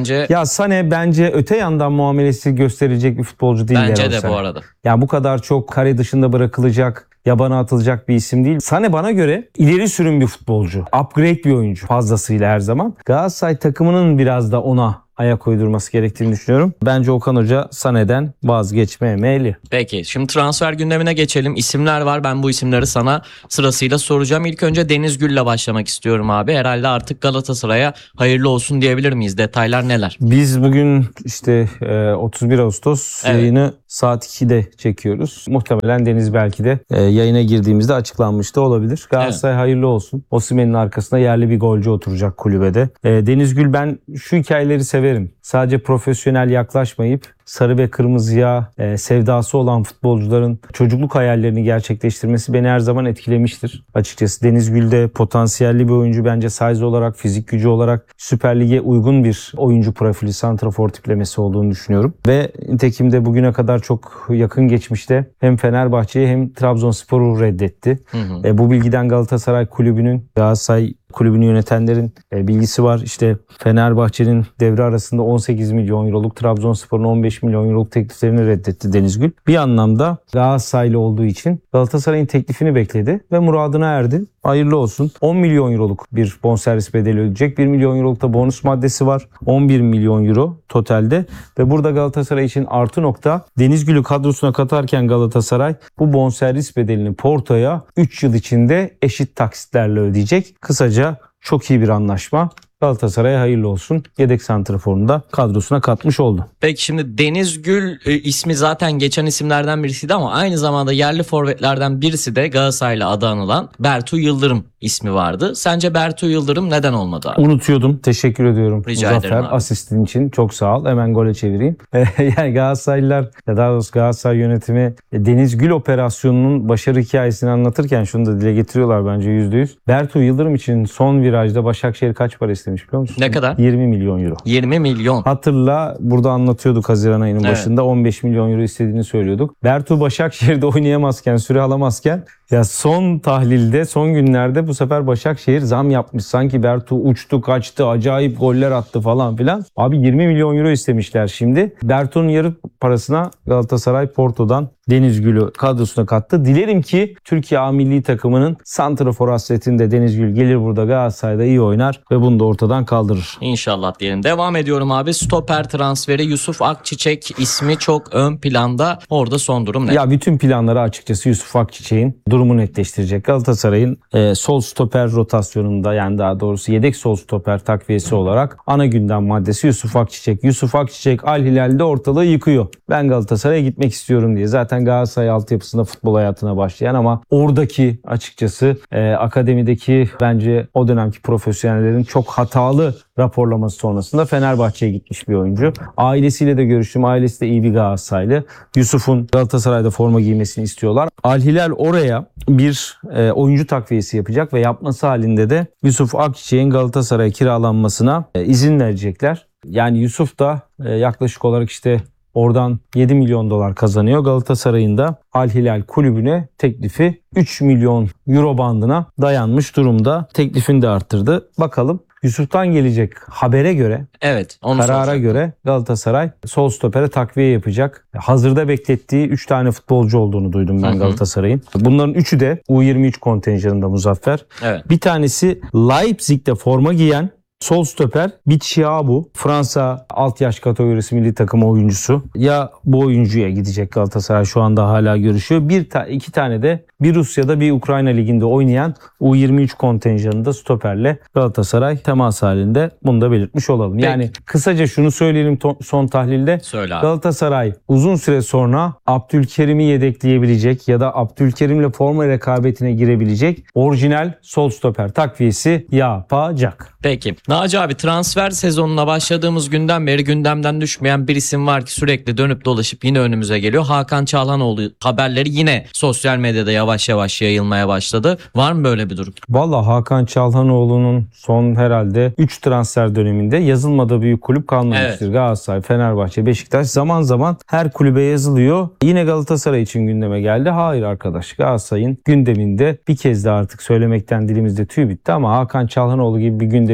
Bence Ya Sané bence öte yandan muamelesi gösterilecek bir futbolcu değil. bence Leroy de Sané. bu arada. Yani bu kadar çok kare dışında bırakılacak, yabana atılacak bir isim değil. Sané bana göre ileri sürüm bir futbolcu. Upgrade bir oyuncu fazlasıyla her zaman. Galatasaray takımının biraz da ona ayak uydurması gerektiğini düşünüyorum. Bence Okan Hoca Sané'den vazgeçmeye meyilli. Peki şimdi transfer gündemine geçelim. İsimler var. Ben bu isimleri sana sırasıyla soracağım. İlk önce Deniz Gül'le başlamak istiyorum abi. Herhalde artık Galatasaray'a hayırlı olsun diyebilir miyiz? Detaylar neler? Biz bugün işte otuz bir Ağustos Evet. yayını saat ikide çekiyoruz. Muhtemelen Deniz belki de yayına girdiğimizde açıklanmış da olabilir. Galatasaray evet. hayırlı olsun. Osimhen'in arkasında yerli bir golcü oturacak kulübede. Deniz Gül, ben şu hikayeleri severim. Sadece profesyonel yaklaşmayıp sarı ve kırmızıya e, sevdası olan futbolcuların çocukluk hayallerini gerçekleştirmesi beni her zaman etkilemiştir. Açıkçası Deniz Gül de potansiyelli bir oyuncu, bence size olarak, fizik gücü olarak Süper Lig'e uygun bir oyuncu profili, santrafor tiplemesi olduğunu düşünüyorum. Ve nitekim de bugüne kadar çok yakın geçmişte hem Fenerbahçe'yi hem Trabzonspor'u reddetti. Hı hı. E, bu bilgiden Galatasaray Kulübü'nün, Galatasaray kulübünü yönetenlerin e, bilgisi var. İşte Fenerbahçe'nin devre arasında on sekiz milyon euroluk, Trabzonspor'un on beş milyon euroluk tekliflerini reddetti Deniz Gül. Bir anlamda Galatasaraylı olduğu için Galatasaray'ın teklifini bekledi ve muradına erdi. Hayırlı olsun. on milyon euroluk bir bonservis bedeli ödeyecek. bir milyon euroluk da bonus maddesi var. on bir milyon euro totalde. Ve burada Galatasaray için artı nokta, Deniz Gül'ü kadrosuna katarken Galatasaray bu bonservis bedelini Porto'ya üç yıl içinde eşit taksitlerle ödeyecek. Kısaca çok iyi bir anlaşma. Galatasaray'a hayırlı olsun. Yedek santraforunu da kadrosuna katmış oldu. Peki şimdi Deniz Gül e, ismi zaten geçen isimlerden birisiydi ama aynı zamanda yerli forvetlerden birisi de Galatasaray'la adı anılan Bertu Yıldırım ismi vardı. Sence Bertu Yıldırım neden olmadı abi? Unutuyordum. Teşekkür ediyorum. Rica Muzaffer, ederim abi. asistin için çok sağ ol. Hemen gole çevireyim. Yani Galatasaraylılar, ya daha doğrusu Galatasaray yönetimi Deniz Gül operasyonunun başarı hikayesini anlatırken şunu da dile getiriyorlar bence yüzde yüz. Bertu Yıldırım için son virajda Başakşehir kaç para istemiş biliyor musun? Ne kadar? yirmi milyon euro. yirmi milyon. Hatırla, burada anlatıyorduk Haziran ayının Evet. başında on beş milyon euro istediğini söylüyorduk. Bertu Başakşehir'de oynayamazken, süre alamazken, ya son tahlilde, son günlerde bu sefer Başakşehir zam yapmış. Sanki Bertu uçtu, kaçtı, acayip goller attı falan filan. Abi yirmi milyon euro istemişler şimdi. Bertu'nun yarı parasına Galatasaray Porto'dan Deniz Gül'ü kadrosuna kattı. Dilerim ki Türkiye A milli takımının santrafor hasretinde Deniz Gül gelir burada Galatasaray'da iyi oynar ve bunu da ortadan kaldırır. İnşallah diyelim. Devam ediyorum abi. Stoper transferi Yusuf Akçiçek ismi çok ön planda. Orada son durum ne? Ya bütün planları açıkçası Yusuf Akçiçek'in durumu netleştirecek. Galatasaray'ın e, sol stoper rotasyonunda, yani daha doğrusu yedek sol stoper takviyesi olarak ana gündem maddesi Yusuf Akçiçek. Yusuf Akçiçek Al Hilal'de ortalığı yıkıyor. Ben Galatasaray'a gitmek istiyorum diye. Zaten Galatasaray altyapısında futbol hayatına başlayan ama oradaki açıkçası e, akademideki bence o dönemki profesyonellerin çok hatalı raporlaması sonrasında Fenerbahçe'ye gitmiş bir oyuncu. Ailesiyle de görüştüm. Ailesi de iyi bir Galatasaraylı. Yusuf'un Galatasaray'da forma giymesini istiyorlar. Al Hilal oraya bir e, oyuncu takviyesi yapacak ve yapması halinde de Yusuf Akçiçek'in Galatasaray'a kiralanmasına e, izin verecekler. Yani Yusuf da e, yaklaşık olarak işte oradan yedi milyon dolar kazanıyor. Galatasaray'ın da Al Hilal kulübüne teklifi üç milyon euro bandına dayanmış durumda. Teklifini de arttırdı. Bakalım. Yusuf'tan gelecek habere göre, evet, onu karara soracaktım. göre Galatasaray sol stopere takviye yapacak. Hazırda beklettiği üç tane futbolcu olduğunu duydum ben Galatasaray'ın. Bunların üçü de U yirmi üç kontenjanında Muzaffer. Evet. Bir tanesi Leipzig'te forma giyen sol stoper Bichiabu, Fransa alt yaş kategorisi milli takım oyuncusu. Ya bu oyuncuya gidecek Galatasaray, şu anda hala görüşüyor. Bir ta- iki tane de bir Rusya'da bir Ukrayna liginde oynayan U yirmi üç kontenjanında stoperle Galatasaray temas halinde. Bunu da belirtmiş olalım. Peki. Yani kısaca şunu söyleyelim to- son tahlilde. Söyle abi. Galatasaray uzun süre sonra Abdülkerim'i yedekleyebilecek ya da Abdülkerim'le forma rekabetine girebilecek orijinal sol stoper takviyesi yapacak. Peki. Naci abi, transfer sezonuna başladığımız günden beri gündemden düşmeyen bir isim var ki sürekli dönüp dolaşıp yine önümüze geliyor. Hakan Çalhanoğlu haberleri yine sosyal medyada yavaş yavaş yayılmaya başladı. Var mı böyle bir durum? Vallahi Hakan Çalhanoğlu'nun son herhalde üç transfer döneminde yazılmadığı büyük kulüp kalmamıştır. Evet. Galatasaray, Fenerbahçe, Beşiktaş zaman zaman her kulübe yazılıyor. Yine Galatasaray için gündeme geldi. Hayır arkadaş, Galatasaray'ın gündeminde bir kez daha artık söylemekten dilimizde tüy bitti ama Hakan Çalhanoğlu gibi bir gündemi yok Galatasaray'ın.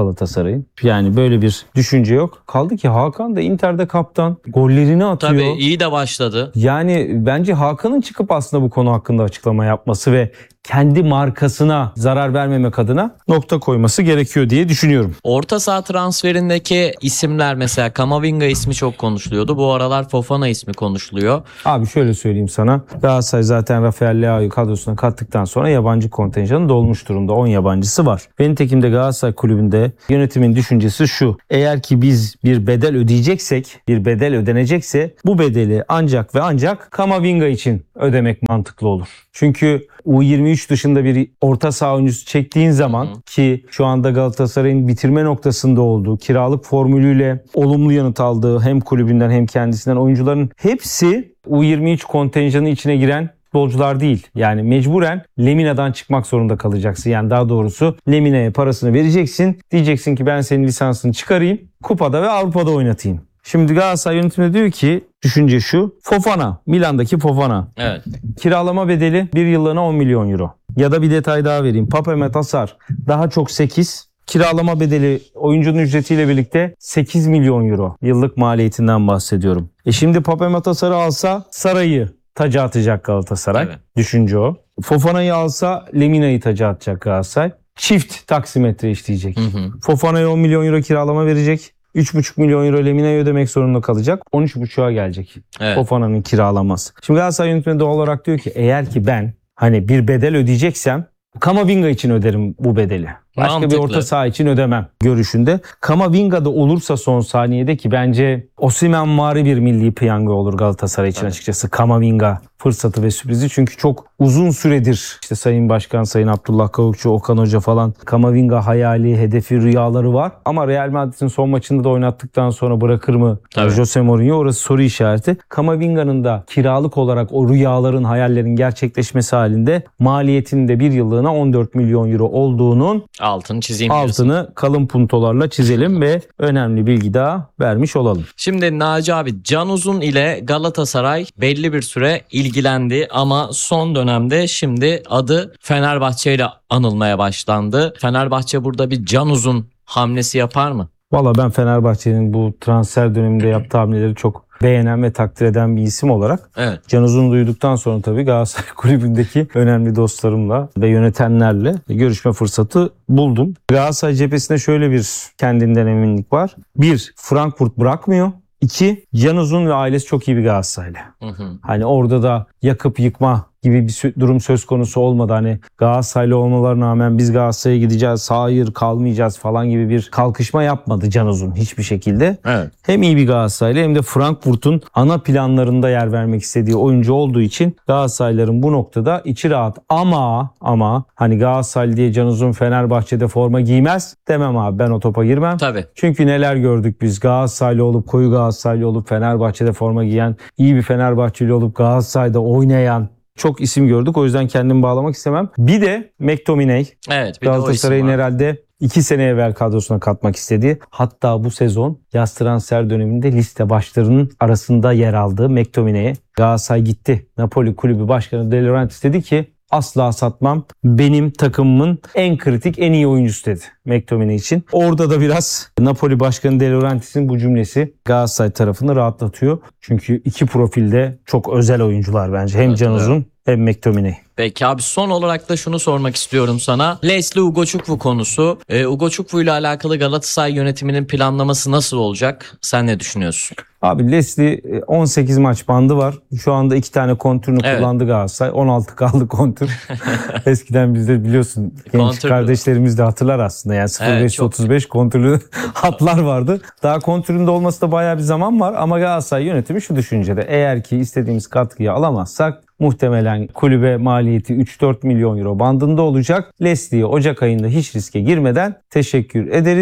Galatasaray'ın. Yani böyle bir düşünce yok. Kaldı ki Hakan da Inter'de kaptan. Gollerini atıyor. Tabii iyi de başladı. Yani bence Hakan'ın çıkıp aslında bu konu hakkında açıklama yapması ve kendi markasına zarar vermemek adına nokta koyması gerekiyor diye düşünüyorum. Orta saha transferindeki isimler, mesela Kamavinga ismi çok konuşuluyordu. Bu aralar Fofana ismi konuşuluyor. Abi şöyle söyleyeyim sana. Galatasaray zaten Rafael Leao'yu kadrosuna kattıktan sonra yabancı kontenjanı dolmuş durumda. on yabancısı var. Ve nitekim de Galatasaray kulübünde yönetimin düşüncesi şu. Eğer ki biz bir bedel ödeyeceksek, bir bedel ödenecekse bu bedeli ancak ve ancak Kamavinga için ödemek mantıklı olur. Çünkü U yirmi üç dışında bir orta saha oyuncusu çektiğin zaman, hı, ki şu anda Galatasaray'ın bitirme noktasında olduğu, kiralık formülüyle olumlu yanıt aldığı hem kulübünden hem kendisinden oyuncuların hepsi U yirmi üç kontenjanı içine giren futbolcular değil. Yani mecburen Lemina'dan çıkmak zorunda kalacaksın. Yani daha doğrusu Lemina'ya parasını vereceksin. Diyeceksin ki ben senin lisansını çıkarayım, kupada ve Avrupa'da oynatayım. Şimdi Galatasaray yönetimi diyor ki düşünce şu. Fofana, Milan'daki Fofana. Evet. Kiralama bedeli bir yıllığına on milyon euro. Ya da bir detay daha vereyim. Pape Matar daha çok sekiz. Kiralama bedeli oyuncunun ücretiyle birlikte sekiz milyon euro. Yıllık maliyetinden bahsediyorum. E şimdi Pape Matar'ı alsa Saray'ı taca atacak Galatasaray. Evet. Düşünce o. Fofana'yı alsa Lemina'yı taca atacak Galatasaray. Çift taksimetre işleyecek. Hı hı. Fofana'ya on milyon euro kiralama verecek. üç buçuk milyon euro Lemina'yı ödemek zorunda kalacak. on üç buçuğa gelecek. Evet. Fofana'nın kiralaması. Şimdi Galatasaray yönetmeni doğal olarak diyor ki eğer ki ben hani bir bedel ödeyeceksem Kamavinga için öderim bu bedeli. Başka Mantıklı. Bir orta saha için ödemem görüşünde. Kamavinga'da olursa son saniyede, ki bence Osimhenvari bir milli piyango olur Galatasaray için, evet, açıkçası. Kamavinga fırsatı ve sürprizi. Çünkü çok uzun süredir işte Sayın Başkan, Sayın Abdullah Kavukçu, Okan Hoca falan Kamavinga hayali, hedefi, rüyaları var. Ama Real Madrid'in son maçında da oynattıktan sonra bırakır mı Tabii. Jose Mourinho? Orası soru işareti. Kamavinga'nın da kiralık olarak o rüyaların, hayallerin gerçekleşmesi halinde maliyetinin de bir yıllığına on dört milyon euro olduğunun altını çizeyim. Altını diyorsun. Kalın puntolarla çizelim ve önemli bilgi daha vermiş olalım. Şimdi Naci abi, Can Uzun ile Galatasaray belli bir süre ilgilendi ama son dönemde şimdi adı Fenerbahçe ile anılmaya başlandı. Fenerbahçe burada bir Can Uzun hamlesi yapar mı? Valla ben Fenerbahçe'nin bu transfer döneminde yaptığı hamleleri çok beğenen ve takdir eden bir isim olarak, evet, Can Uzun'u duyduktan sonra tabii Galatasaray kulübündeki önemli dostlarımla ve yönetenlerle görüşme fırsatı buldum. Galatasaray cephesinde şöyle bir kendinden eminlik var. Bir, Frankfurt bırakmıyor. İki, Can Uzun ve ailesi çok iyi bir Galatasaraylı. Hı hı. Hani orada da yakıp yıkma gibi bir durum söz konusu olmadı. Hani Galatasaraylı olmalarına rağmen biz Galatasaray'a gideceğiz, hayır kalmayacağız falan gibi bir kalkışma yapmadı Can Uzun hiçbir şekilde. Evet. Hem iyi bir Galatasaraylı hem de Frankfurt'un ana planlarında yer vermek istediği oyuncu olduğu için Galatasaraylıların bu noktada içi rahat. Ama ama hani Galatasaray diye Can Uzun Fenerbahçe'de forma giymez demem abi, ben o topa girmem. Tabii. Çünkü neler gördük biz, Galatasaraylı olup, koyu Galatasaraylı olup Fenerbahçe'de forma giyen, iyi bir Fenerbahçeli olup Galatasaray'da oynayan çok isim gördük. O yüzden kendimi bağlamak istemem. Bir de McTominay. Evet, Galatasaray'ın herhalde iki sene evvel kadrosuna katmak istediği, hatta bu sezon yaz transfer döneminde liste başlarının arasında yer aldığı McTominay'e Galatasaray gitti. Napoli kulübü başkanı De Laurentiis dedi ki asla satmam, benim takımımın en kritik, en iyi oyuncusu dedi McTominay için. Orada da biraz Napoli başkanı De Laurentiis'in bu cümlesi Galatasaray tarafını rahatlatıyor. Çünkü iki profilde çok özel oyuncular bence. Hem evet, Can Uzun evet. hem McTominay. Peki abi, son olarak da şunu sormak istiyorum sana. Leslie Ugochukwu konusu. Ee, Ugochukwu ile alakalı Galatasaray yönetiminin planlaması nasıl olacak? Sen ne düşünüyorsun? Abi Leslie on sekiz maç bandı var. Şu anda iki tane kontürünü evet. kullandı Galatasaray. on altı kaldı kontür. Eskiden bizde biliyorsun genç kontürlü. Kardeşlerimiz de hatırlar aslında. Yani sıfır beş otuz beş evet, kontürlü hatlar vardı. Daha kontüründe olması da bayağı bir zaman var. Ama Galatasaray yönetimi şu düşüncede: eğer ki istediğimiz katkıyı alamazsak muhtemelen kulübe maliyeti üç dört milyon euro bandında olacak. Leslie'ye Ocak ayında hiç riske girmeden teşekkür ederiz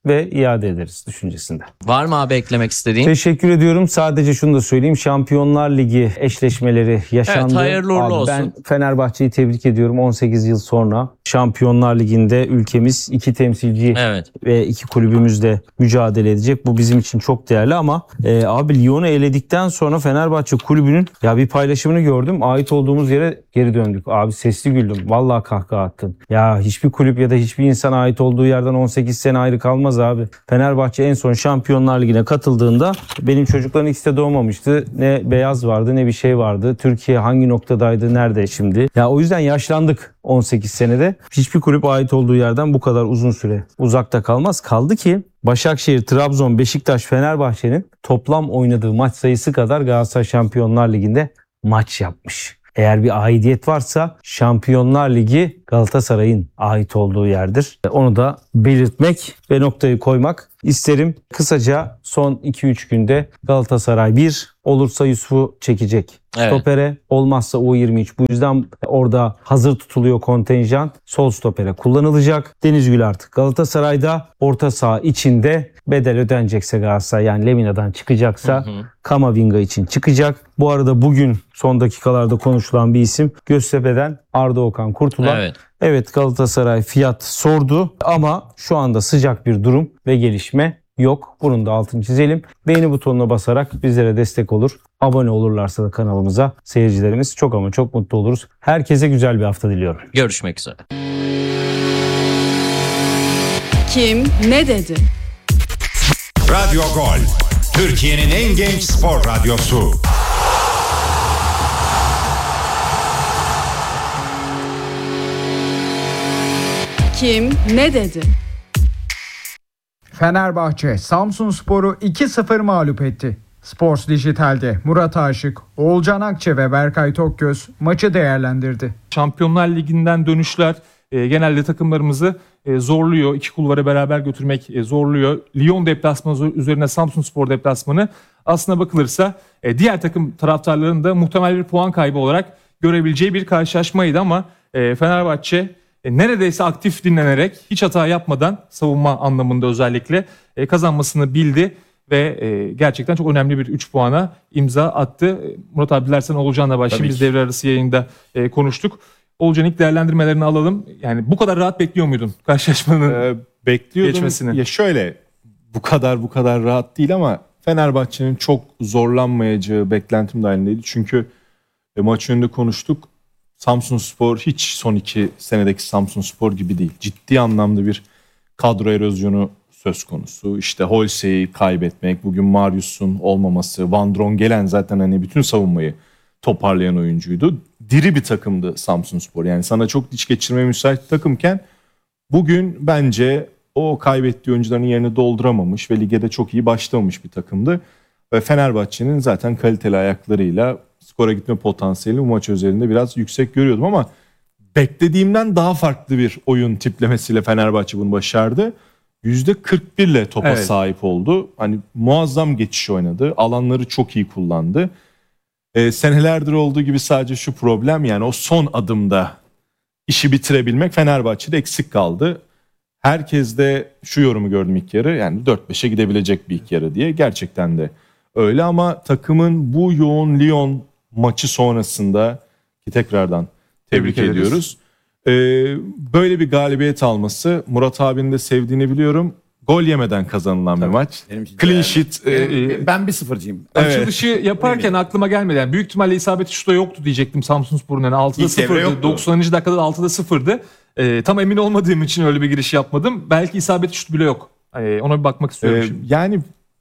ve iade ederiz düşüncesinde. Var mı abi eklemek istediğin? Teşekkür ediyorum. Sadece şunu da söyleyeyim. Şampiyonlar Ligi eşleşmeleri yaşandı. Evet, hayırlı uğurlu Abi olsun. Ben Fenerbahçe'yi tebrik ediyorum. on sekiz yıl sonra Şampiyonlar Ligi'nde ülkemiz iki temsilci Evet. ve iki kulübümüzle mücadele edecek. Bu bizim için çok değerli ama e, abi Lyon'u eledikten sonra Fenerbahçe kulübünün ya bir paylaşımını gördüm. Ait olduğumuz yere geri döndük. Abi sesli güldüm. Vallahi kahkaha attım. Ya hiçbir kulüp ya da hiçbir insan ait olduğu yerden on sekiz sene ayrı kalmaz abi. Fenerbahçe en son Şampiyonlar Ligi'ne katıldığında benim çocukların ikisi de doğmamıştı. Ne beyaz vardı ne bir şey vardı. Türkiye hangi noktadaydı, nerede şimdi? Ya o yüzden yaşlandık on sekiz senede. Hiçbir kulüp ait olduğu yerden bu kadar uzun süre uzakta kalmaz. Kaldı ki Başakşehir, Trabzon, Beşiktaş, Fenerbahçe'nin toplam oynadığı maç sayısı kadar Galatasaray Şampiyonlar Ligi'nde maç yapmış. Eğer bir aidiyet varsa Şampiyonlar Ligi Galatasaray'ın ait olduğu yerdir. Onu da belirtmek ve noktayı koymak isterim. Kısaca son iki üç günde Galatasaray bir, olursa Yusuf'u çekecek. Evet. Stopere, olmazsa U yirmi üç. Bu yüzden orada hazır tutuluyor kontenjan. Sol stopere kullanılacak. Denizgül artık Galatasaray'da, orta saha içinde bedel ödenecekse Galatasaray, yani Lemina'dan çıkacaksa Hı hı. Kamavinga için çıkacak. Bu arada bugün son dakikalarda konuşulan bir isim Göztepe'den Arda Okan Kurtulan. Evet. Evet, Galatasaray fiyat sordu ama şu anda sıcak bir durum ve gelişme yok. Bunun da altını çizelim. Beğeni butonuna basarak bizlere destek olur. Abone olurlarsa da kanalımıza seyircilerimiz çok ama çok mutlu oluruz. Herkese güzel bir hafta diliyorum. Görüşmek üzere. Kim ne dedi? Radyo Gol, Türkiye'nin en genç spor radyosu. Kim ne dedi? Fenerbahçe Samsunspor'u iki sıfır mağlup etti. Sports Dijital'de Murat Aşık, Oğulcan Akçe ve Berkay Tokgöz maçı değerlendirdi. Şampiyonlar Ligi'nden dönüşler e, genelde takımlarımızı e, zorluyor. İki kulvarı beraber götürmek e, zorluyor. Lyon deplasmanı üzerine Samsunspor deplasmanı aslına bakılırsa e, diğer takım taraftarlarının da muhtemel bir puan kaybı olarak görebileceği bir karşılaşmaydı ama e, Fenerbahçe e, neredeyse aktif dinlenerek, hiç hata yapmadan, savunma anlamında özellikle e, kazanmasını bildi ve e, gerçekten çok önemli bir üç puana imza attı. Murat abi dilersen Oğulcan'la başlayayım. Biz devre arası yayında e, konuştuk. Oğulcan, ilk değerlendirmelerini alalım. Yani bu kadar rahat bekliyor muydun karşılaşmanın ee, bekliyordum. geçmesini? Ya şöyle, bu kadar bu kadar rahat değil ama Fenerbahçe'nin çok zorlanmayacağı beklentim dahilindeydi. Çünkü e, maç önünde konuştuk. Samsunspor hiç son iki senedeki Samsunspor gibi değil. Ciddi anlamda bir kadro erozyonu söz konusu. İşte Holse'yi kaybetmek, bugün Marius'un olmaması, Van Drongelen zaten hani bütün savunmayı toparlayan oyuncuydu. Diri bir takımdı Samsunspor. Yani sana çok diç geçirmeye müsait bir takımken bugün bence o kaybettiği oyuncuların yerini dolduramamış ve lige de çok iyi başlamamış bir takımdı. Ve Fenerbahçe'nin zaten kaliteli ayaklarıyla skora gitme potansiyeli bu maç özelinde biraz yüksek görüyordum ama beklediğimden daha farklı bir oyun tiplemesiyle Fenerbahçe bunu başardı. yüzde kırk bir ile topa Evet. sahip oldu. Hani muazzam geçiş oynadı. Alanları çok iyi kullandı. Ee, senelerdir olduğu gibi sadece şu problem, yani o son adımda işi bitirebilmek Fenerbahçe'de eksik kaldı. Herkes de şu yorumu gördüm ilk yarı, yani dört beşe gidebilecek bir ilk yarı diye. Gerçekten de öyle ama takımın bu yoğun Lyon maçı sonrasında, ki tekrardan tebrik, Tebrik ederiz. ediyoruz. Ee, böyle bir galibiyet alması, Murat abinin de sevdiğini biliyorum. Gol yemeden kazanılan bir maç. Clean sheet. e, Ee, ben bir sıfırcıyım. Evet. Açılışı yaparken aklıma gelmedi. Yani büyük ihtimalle isabeti şuta yoktu diyecektim Samsunspor'un. Yani altıda İlk devre sıfırdı. yoktu. doksanıncı dakikada altıda sıfırdı. Ee, tam emin olmadığım için öyle bir giriş yapmadım. Belki isabeti şut bile yok. Ee, ona bir bakmak istiyorum Ee, şimdi. yani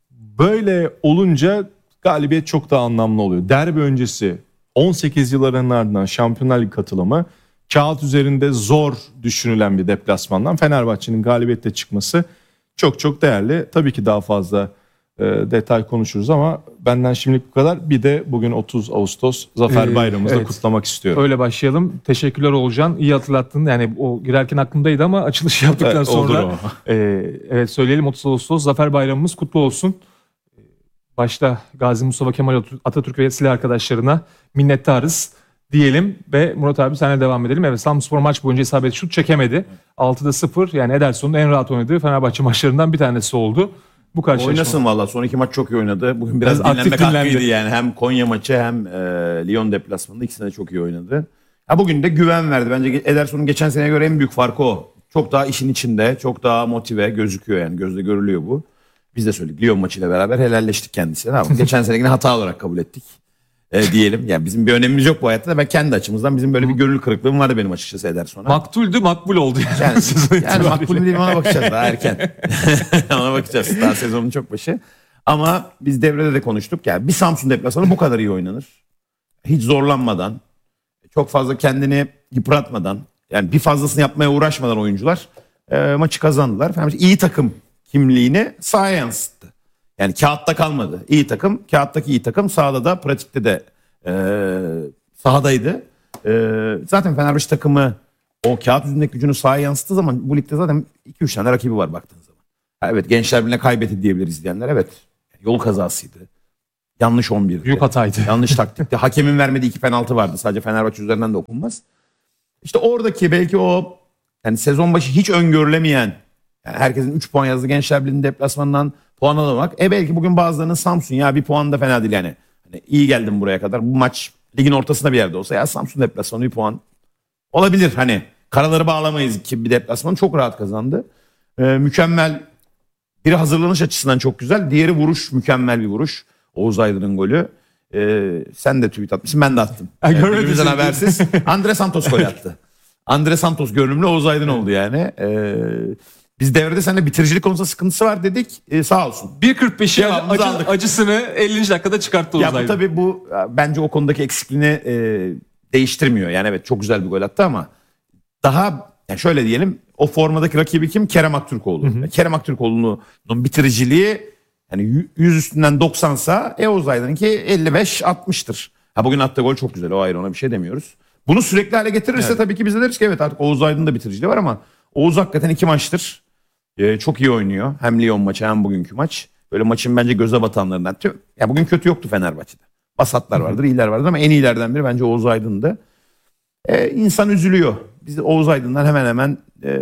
böyle olunca galibiyet çok daha anlamlı oluyor. Derbi öncesi on sekiz yılların ardından Şampiyonlar Ligi katılımı, kağıt üzerinde zor düşünülen bir deplasmandan Fenerbahçe'nin galibiyetle çıkması çok çok değerli. Tabii ki daha fazla e, detay konuşuruz ama benden şimdilik bu kadar. Bir de bugün otuz Ağustos Zafer Ee, Bayramımızı da evet. kutlamak istiyorum. Öyle başlayalım. Teşekkürler Oğulcan. İyi hatırlattın. Yani o girerken aklımdaydı ama açılış yaptıktan Evet, olur sonra o. e, evet söyleyelim, otuz Ağustos Zafer Bayramımız kutlu olsun. Başta Gazi Mustafa Kemal Atatürk ve silah arkadaşlarına minnettarız diyelim ve Murat abi senle devam edelim. Evet, Samsunspor maç boyunca isabetli şut çekemedi. altıda sıfır, yani Ederson'un en rahat oynadığı Fenerbahçe maçlarından bir tanesi oldu. Bu karşılaşma. Oynasın valla. Son iki maç çok iyi oynadı. Bugün biraz, biraz dinlenmek hakkıydı yani. Hem Konya maçı hem e, Lyon deplasmanında ikisinde de çok iyi oynadı. Ha, bugün de güven verdi. Bence Ederson'un geçen seneye göre en büyük farkı o. Çok daha işin içinde, çok daha motive gözüküyor yani. Gözle görülüyor bu. Biz de söyledik. Lyon maçıyla beraber helalleştik kendisine. Ama geçen senekini hata olarak kabul ettik. E, diyelim. Yani bizim bir önemimiz yok bu hayatta da ben kendi açımızdan bizim böyle bir gönül kırıklığım vardı benim açıkçası Ederson'a. Maktuldü makbul oldu yani. Yani, yani makbul değil, ona bakacağız daha erken. Ona bakacağız. Daha sezonun çok başı. Ama biz devrede de konuştuk. Yani bir Samsun deplasmanı bu kadar iyi oynanır. Hiç zorlanmadan, çok fazla kendini yıpratmadan, yani bir fazlasını yapmaya uğraşmadan oyuncular e, maçı kazandılar. Fenerbahçe iyi takım kimliğini sahaya yansıttı. Yani kağıtta kalmadı. İyi takım, kağıttaki iyi takım sahada da, pratikte de e, sahadaydı. E, zaten Fenerbahçe takımı o kağıt yüzündeki gücünü sahaya yansıttığı zaman bu ligde zaten iki üç tane rakibi var baktığın zaman. Ha, evet, Gençler Birliği'ne kaybetti diyebiliriz diyenler. Evet, yol kazasıydı. Yanlış on birdi. Büyük hataydı. Yanlış taktikti. Hakemin vermediği iki penaltı vardı. Sadece Fenerbahçe üzerinden de okunmaz. İşte oradaki belki o yani sezon başı hiç öngörülemeyen, yani herkesin üç puan yazdığı Gençler Birliği'nin deplasmanından puan alamak. E belki bugün bazılarının Samsun ya bir puan da fena değil yani. Hani iyi geldim buraya kadar. Bu maç ligin ortasında bir yerde olsa ya Samsun deplasmanı bir puan olabilir. Hani karaları bağlamayız ki bir deplasmanı çok rahat kazandı. Ee, mükemmel. Biri hazırlanış açısından çok güzel. Diğeri vuruş, mükemmel bir vuruş. Oğuz Aydın'ın golü. Ee, sen de tweet atmışsın, ben de attım. Yani birbirimizden habersiz. Andre Santos gol attı. Andre Santos görünümlü Oğuz Aydın oldu yani. Ee, biz devrede seninle bitiricilik konusunda sıkıntısı var dedik. Ee, sağ olsun. bir kırk beşi acı, acısını ellinci dakikada çıkarttı Oğuz ya bu Aydın. Tabii bu bence o konudaki eksikliğini e, değiştirmiyor. Yani evet, çok güzel bir gol attı ama daha yani şöyle diyelim, o formadaki rakibi kim? Kerem Aktürkoğlu. Hı hı. Kerem Aktürkoğlu'nun bitiriciliği yani yüz üstünden doksansa e, Oğuz Aydın'ınki elli beş altmıştır. Ha, bugün attığı gol çok güzel, o ayrı, ona bir şey demiyoruz. Bunu sürekli hale getirirse evet, tabii ki biz de deriz ki evet artık Oğuz Aydın'ın da bitiriciliği var ama Oğuz hakikaten iki maçtır e, çok iyi oynuyor. Hem Lyon maçı hem bugünkü maç. Böyle maçın bence göze batanlarından. Ya bugün kötü yoktu Fenerbahçe'de. Basatlar vardır, iyiler vardır ama en iyilerden biri bence Oğuz Aydın'dı. E, insan üzülüyor. Biz de Oğuz Aydın'dan hemen hemen e,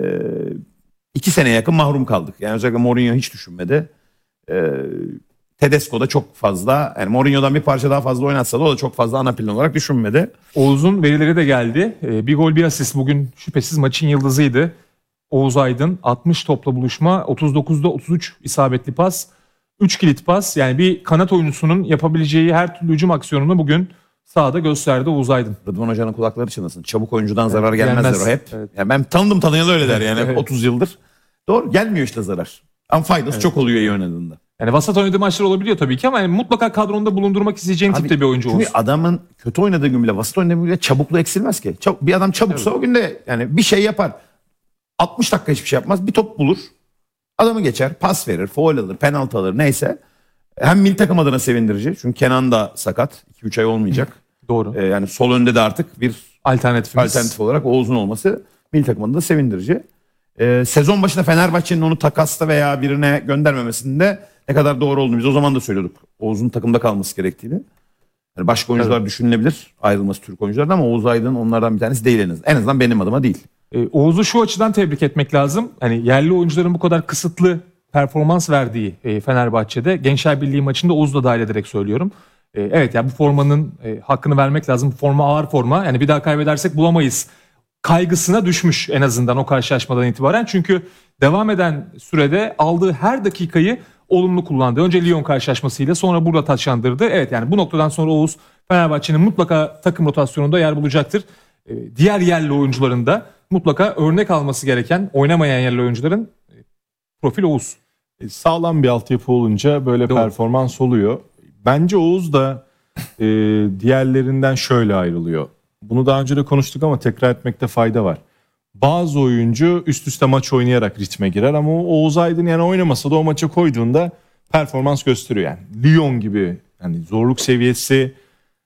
iki sene yakın mahrum kaldık. Yani özellikle Mourinho hiç düşünmedi. E, Tedesco da çok fazla, yani Mourinho'dan bir parça daha fazla oynatsa da o da çok fazla ana plan olarak düşünmedi. Oğuz'un verileri de geldi. E, bir gol bir asist bugün şüphesiz maçın yıldızıydı. Oğuz Aydın altmış topla buluşma, otuz dokuzda otuz üç isabetli pas, üç kilit pas. Yani bir kanat oyuncusunun yapabileceği her türlü hücum aksiyonunu bugün sahada gösterdi Oğuz Aydın. Rıdvan Hoca'nın kulakları çınlasın. Çabuk oyuncudan zarar evet, gelmez, gelmez der o hep. Evet. Yani ben tanıdım tanıyalı öyle der yani evet. otuz yıldır. Doğru, gelmiyor işte zarar. Ama faydası evet. çok oluyor iyi oynadığında. Yani vasat oynadığı maçlar olabiliyor tabii ki ama yani mutlaka kadronda bulundurmak isteyeceğin Abi, tipte bir oyuncu olsun. Çünkü adamın kötü oynadığı gün bile, vasat oynadığı gün bile çabukluğu eksilmez ki. Çab- bir adam çabuksa evet. o gün de yani bir şey yapar. altmış dakika hiçbir şey yapmaz. Bir top bulur. Adamı geçer, pas verir, faul alır, penaltı alır neyse. Hem milli takım adına sevindirici. Çünkü Kenan da sakat. iki üç ay olmayacak. Doğru. Ee, yani sol önde de artık bir alternatifimiz. alternatif olarak Oğuz'un olması milli takım adına sevindirici. Ee, sezon başında Fenerbahçe'nin onu takasta veya birine göndermemesinde ne kadar doğru olduğunu biz o zaman da söylüyorduk. Oğuz'un takımda kalması gerektiğini. Yani başka oyuncular evet. düşünülebilir, ayrılması Türk oyunculardan, ama Oğuz Aydın onlardan bir tanesi değil en azından. En azından benim adıma değil. Ee, Oğuz'u şu açıdan tebrik etmek lazım. Hani yerli oyuncuların bu kadar kısıtlı performans verdiği e, Fenerbahçe'de, Gençler Birliği maçında Oğuz'u da dahil ederek söylüyorum. E, evet ya yani bu formanın e, hakkını vermek lazım. Bu forma ağır forma. Yani bir daha kaybedersek bulamayız kaygısına düşmüş en azından o karşılaşmadan itibaren. Çünkü devam eden sürede aldığı her dakikayı olumlu kullandı. Önce Lyon karşılaşmasıyla, sonra burada taçlandırdı. Evet yani bu noktadan sonra Oğuz Fenerbahçe'nin mutlaka takım rotasyonunda yer bulacaktır. E, diğer yerli oyuncuların da mutlaka örnek alması gereken, oynamayan yerli oyuncuların e, profil Oğuz. E, sağlam bir altyapı olunca böyle Doğru. performans oluyor. Bence Oğuz da e, diğerlerinden şöyle ayrılıyor. Bunu daha önce de konuştuk ama tekrar etmekte fayda var. Bazı oyuncu üst üste maç oynayarak ritme girer ama Oğuz Aydın yani oynamasa da o maça koyduğunda performans gösteriyor. Yani Lyon gibi yani zorluk seviyesi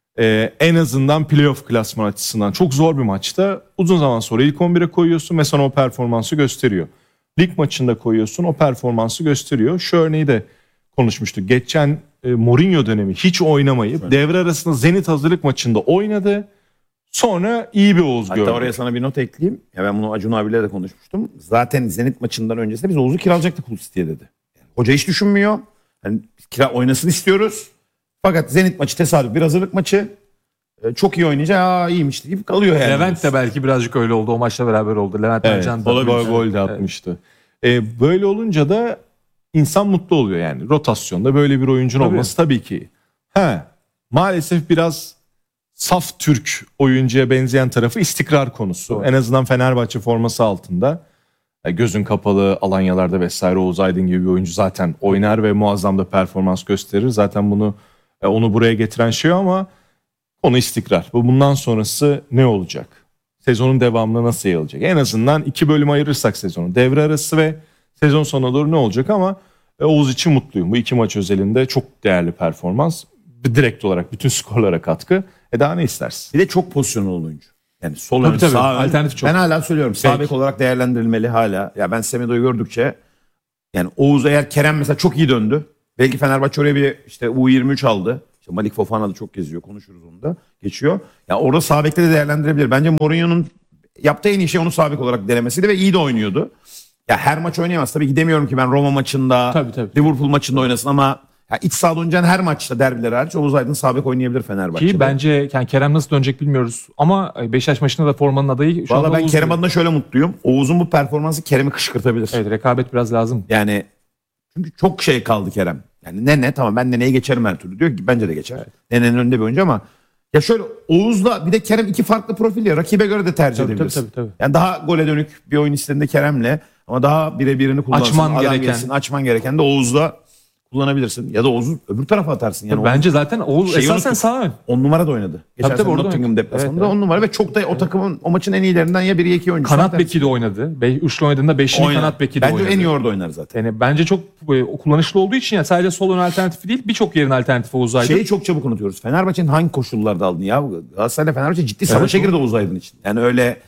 e, en azından playoff klasman açısından çok zor bir maçta uzun zaman sonra ilk on bire koyuyorsun ve sana o performansı gösteriyor. Lig maçında koyuyorsun, o performansı gösteriyor. Şu örneği de konuşmuştuk. Geçen e, Mourinho dönemi hiç oynamayıp evet. devre arasında Zenit hazırlık maçında oynadı. Sonra iyi bir Oğuz Hatta gördük. oraya sana bir not ekleyeyim. Ya ben bunu Acun abiyle de konuşmuştum. Zaten Zenit maçından öncesinde biz Oğuz'u kiralayacaktık Hull City'ye dedi. Yani hoca hiç düşünmüyor. Yani kira oynasın istiyoruz. Fakat Zenit maçı tesadüf bir hazırlık maçı. Ee, çok iyi oynayacak. Aa iyiymiş deyip kalıyor yani. Levent de belki birazcık öyle oldu. O maçla beraber oldu. Levent Evet, Ercan da gol, gol, gol de atmıştı. Ee, böyle olunca da insan mutlu oluyor yani. Rotasyonda böyle bir oyuncun Tabii. olması tabii ki. He, maalesef biraz saf Türk oyuncuya benzeyen tarafı istikrar konusu. Doğru. En azından Fenerbahçe forması altında. Yani gözün kapalı alanyalarda vesaire Oğuz Aydın gibi bir oyuncu zaten oynar ve muazzam da performans gösterir. Zaten bunu e, onu buraya getiren şey ama konu istikrar. Bu bundan sonrası ne olacak? Sezonun devamında nasıl yayılacak? En azından iki bölüm ayırırsak sezonu. Devre arası ve sezon sonuna doğru ne olacak ama e, Oğuz için mutluyum. Bu iki maç özelinde çok değerli performans. Direkt olarak bütün skorlara katkı. E daha ne istersin? Bir de çok pozisyonlu oyuncu. Yani sol Tabii ön, tabii, sağ ön. alternatif çok. Ben hala söylüyorum. Sağ Peki. bek olarak değerlendirilmeli hala. Ya ben Semedo'yu gördükçe yani Oğuz eğer Kerem mesela çok iyi döndü. Belki Fenerbahçe oraya bir işte U yirmi üç aldı. İşte Malik Fofana da çok geziyor. Konuşuruz onu da. Geçiyor. Ya orada sağ bekte de değerlendirebilir. Bence Mourinho'nun yaptığı en iyi şey onu sağ bek olarak denemesiydi ve iyi de oynuyordu. Ya her maç oynayamaz. Tabii gidemiyorum ki ben Roma maçında, Tabii, tabii. Liverpool maçında oynasın ama ya iç sahada oynayacağın her maçta derbiler hariç Oğuz Aydın sağ bek oynayabilir Fenerbahçe'de. Ki bence yani Kerem nasıl dönecek bilmiyoruz. Ama Beşiktaş maçında da formanın adayı şu Valla anda ben Oğuz Kerem diyor. adına şöyle mutluyum. Oğuz'un bu performansı Kerem'i kışkırtabilir. Evet, rekabet biraz lazım. Yani çünkü çok şey kaldı Kerem. Yani Nene tamam ben Nene'yi geçerim her türlü diyor ki bence de geçer. Nene'nin önünde bir oyuncu ama ya şöyle Oğuz'la bir de Kerem iki farklı profil ya rakibe göre de tercih Tabii, edebiliriz. tabii, tabii, tabii. Yani daha gole dönük bir oyun istediğinde Kerem'le ama daha birebirini kullansın. Açman adam gereken. gelsin, açman gereken de Oğuz'la kullanabilirsin. Ya da Oğuz'u öbür tarafa atarsın. Yani Bence Oğuz- zaten Oğuz Şeyi esasen unuttuk. sağ ön. On numara da oynadı. Geçen Tabii, tabii, sene orada Nottingham oynadı. deplasmanında Evet, on numara ve çok da o takımın o maçın en iyilerinden ya biri ya iki oyuncu. Kanat beki de oynadı. Be üçlü oynadığında beşini Oynadı. kanat beki de Bence oynadı. en iyi orada oynar zaten. Yani bence çok e, kullanışlı olduğu için ya sadece sol ön alternatifi değil birçok yerin alternatifi Oğuz Aydın. Şeyi çok çabuk unutuyoruz. Fenerbahçe'nin hangi koşullarda aldın ya? Galatasaray'la Fenerbahçe ciddi savaşa Evet, girdi Oğuz Aydın için. Yani öyle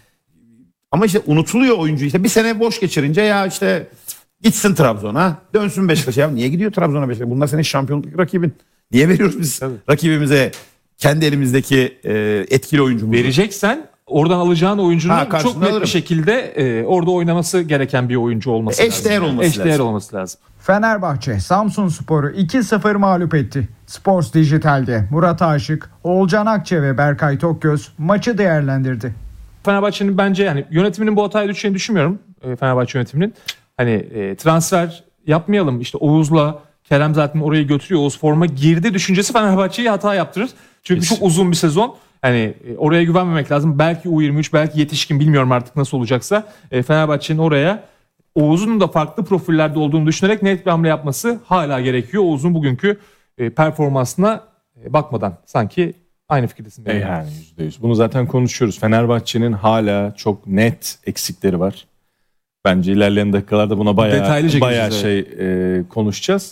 ama işte unutuluyor oyuncu. İşte bir sene boş geçirince ya işte gitsin Trabzon'a, dönsün Beşiktaş'a. Ya niye gidiyor Trabzon'a Beşiktaş'a? Bunlar senin şampiyonluk rakibin. Niye veriyoruz biz rakibimize kendi elimizdeki e, etkili oyuncumuzu? Vereceksen oradan alacağın oyuncunun Ha, karşılığını çok net alırım. bir şekilde e, orada oynaması gereken bir oyuncu olması lazım. Eşdeğer olması Eşdeğer lazım. olması lazım. Fenerbahçe Samsunspor'u iki sıfır mağlup etti. Sports Dijital'de Murat Aşık, Oğulcan Akçe ve Berkay Tokgöz maçı değerlendirdi. Fenerbahçe'nin bence yani yönetiminin bu hataya düşeceğini düşünmüyorum. E, Fenerbahçe yönetiminin. Hani e, transfer yapmayalım işte Oğuz'la Kerem zaten orayı götürüyor. Oğuz forma girdi düşüncesi Fenerbahçe'yi hata yaptırır. Çünkü Kesin. çok uzun bir sezon. Hani e, oraya güvenmemek lazım. Belki U yirmi üç belki yetişkin bilmiyorum artık nasıl olacaksa. E, Fenerbahçe'nin oraya Oğuz'un da farklı profillerde olduğunu düşünerek net bir hamle yapması hala gerekiyor. Oğuz'un bugünkü e, performansına e, bakmadan sanki aynı fikirdesin. E benimle. yani yüzde yüz. Bunu zaten konuşuyoruz. Fenerbahçe'nin hala çok net eksikleri var. Bence ilerleyen dakikalarda buna bayağı Detaylıca bayağı gireceğiz, şey e, konuşacağız.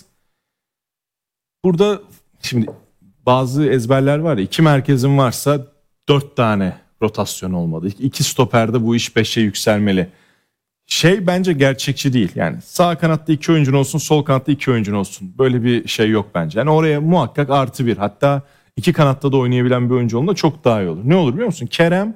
Burada şimdi bazı ezberler var ya, iki merkezin varsa dört tane rotasyon olmalı. İki stoperde bu iş beşe yükselmeli. Şey bence gerçekçi değil. Yani sağ kanatta iki oyuncun olsun, sol kanatta iki oyuncun olsun. Böyle bir şey yok bence. Yani oraya muhakkak artı bir. Hatta iki kanatta da oynayabilen bir oyuncu olduğunda çok daha iyi olur. Ne olur biliyor musun? Kerem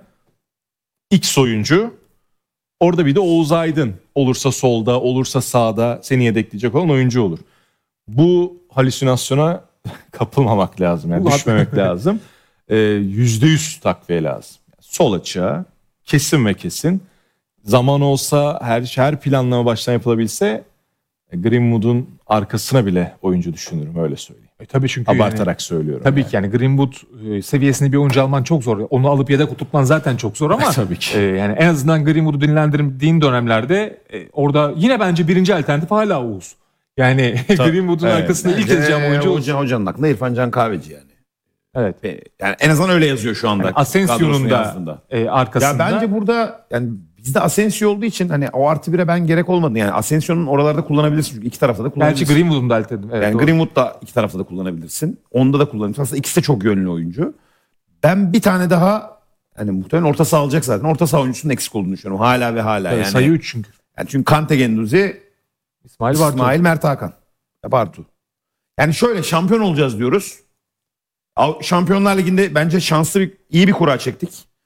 X oyuncu. Orada bir de Oğuz Aydın olursa solda, olursa sağda seni yedekleyecek olan oyuncu olur. Bu halüsinasyona kapılmamak lazım. Yani düşmemek lazım. Ee, yüzde yüz takviye lazım. Sol açığa kesin ve kesin. Zaman olsa her her planlama baştan yapılabilse Greenwood'un arkasına bile oyuncu düşünürüm öyle söyleyeyim. E, tabii çünkü Abartarak yani, söylüyorum. Tabii yani. ki yani Greenwood e, seviyesinde bir oyuncu alman çok zor. Onu alıp yedek tutman zaten çok zor ama Tabii ki. e, yani en azından Greenwood'u dinlendirdiğin dönemlerde e, orada yine bence birinci alternatif hala Oğuz. Yani Greenwood'un Evet. arkasında ilk Bence yazacağım oyuncu Oğuz. Hoca, hocanın aklında İrfan Can Kahveci yani. Evet. Yani en azından öyle yazıyor şu anda. Yani Asensio'nun kadrosunu da yazdığında. e, arkasında. Ya bence burada yani bizde Asensio olduğu için hani o artı bire ben gerek olmadı. Yani Asensio'nun oralarda kullanabilirsin çünkü iki tarafta da Gerçi kullanabilirsin. Greenwood'un da alternatif. Evet, yani doğru. Greenwood da iki tarafta da kullanabilirsin. Onda da kullanabilirsin. Aslında ikisi de çok yönlü oyuncu. Ben bir tane daha hani muhtemelen orta saha alacak zaten. Orta saha oyuncusunun eksik olduğunu düşünüyorum. Hala ve hala Evet, yani. sayı üç çünkü. Yani çünkü Kante Genduzi, İsmail Bartu. İsmail Mert Hakan. Bartu. Yani şöyle şampiyon olacağız diyoruz. Şampiyonlar Ligi'nde bence şanslı bir, iyi bir kura çektik.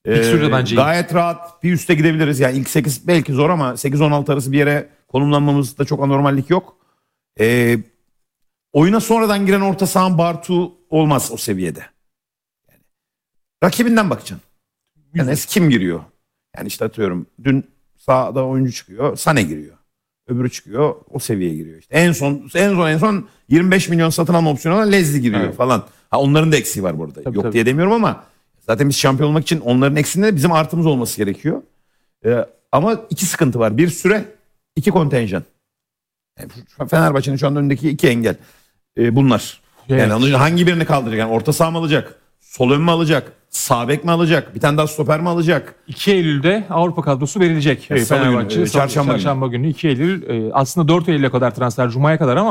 Ee, İlk sürede bence iyi. Gayet rahat bir üste gidebiliriz. Yani ilk sekiz belki zor ama sekiz on altı arası bir yere konumlanmamızda çok anormallik yok. Ee, oyuna sonradan giren orta sahan Bartu olmaz o seviyede. Yani, rakibinden bakacaksın. Yani kim giriyor? Yani işte atıyorum dün sağda oyuncu çıkıyor, Sane giriyor. Öbürü çıkıyor, o seviyeye giriyor işte. En son en son en son yirmi beş milyon satın alma opsiyonuna Leslie giriyor Evet. falan. Ha onların da eksiği var burada. Tabii, Yok tabii. diye demiyorum ama zaten biz şampiyon olmak için onların eksiğinde bizim artımız olması gerekiyor. Ee, ama iki sıkıntı var. Bir süre, iki kontenjan. Yani Fenerbahçe'nin şu anda önündeki iki engel. Ee, bunlar. Evet. Yani anladın- hangi birini kaldıracak? Yani orta saha mı alacak? Sol ön mü alacak? Sağ bek mi alacak? Bir tane daha stoper mi alacak? iki Eylül'de Avrupa kadrosu verilecek. Evet, salı günü, Fenerbahçe e, çarşamba günü. çarşamba günü iki Eylül. e, Aslında dört Eylül'e kadar transfer, Cuma'ya kadar ama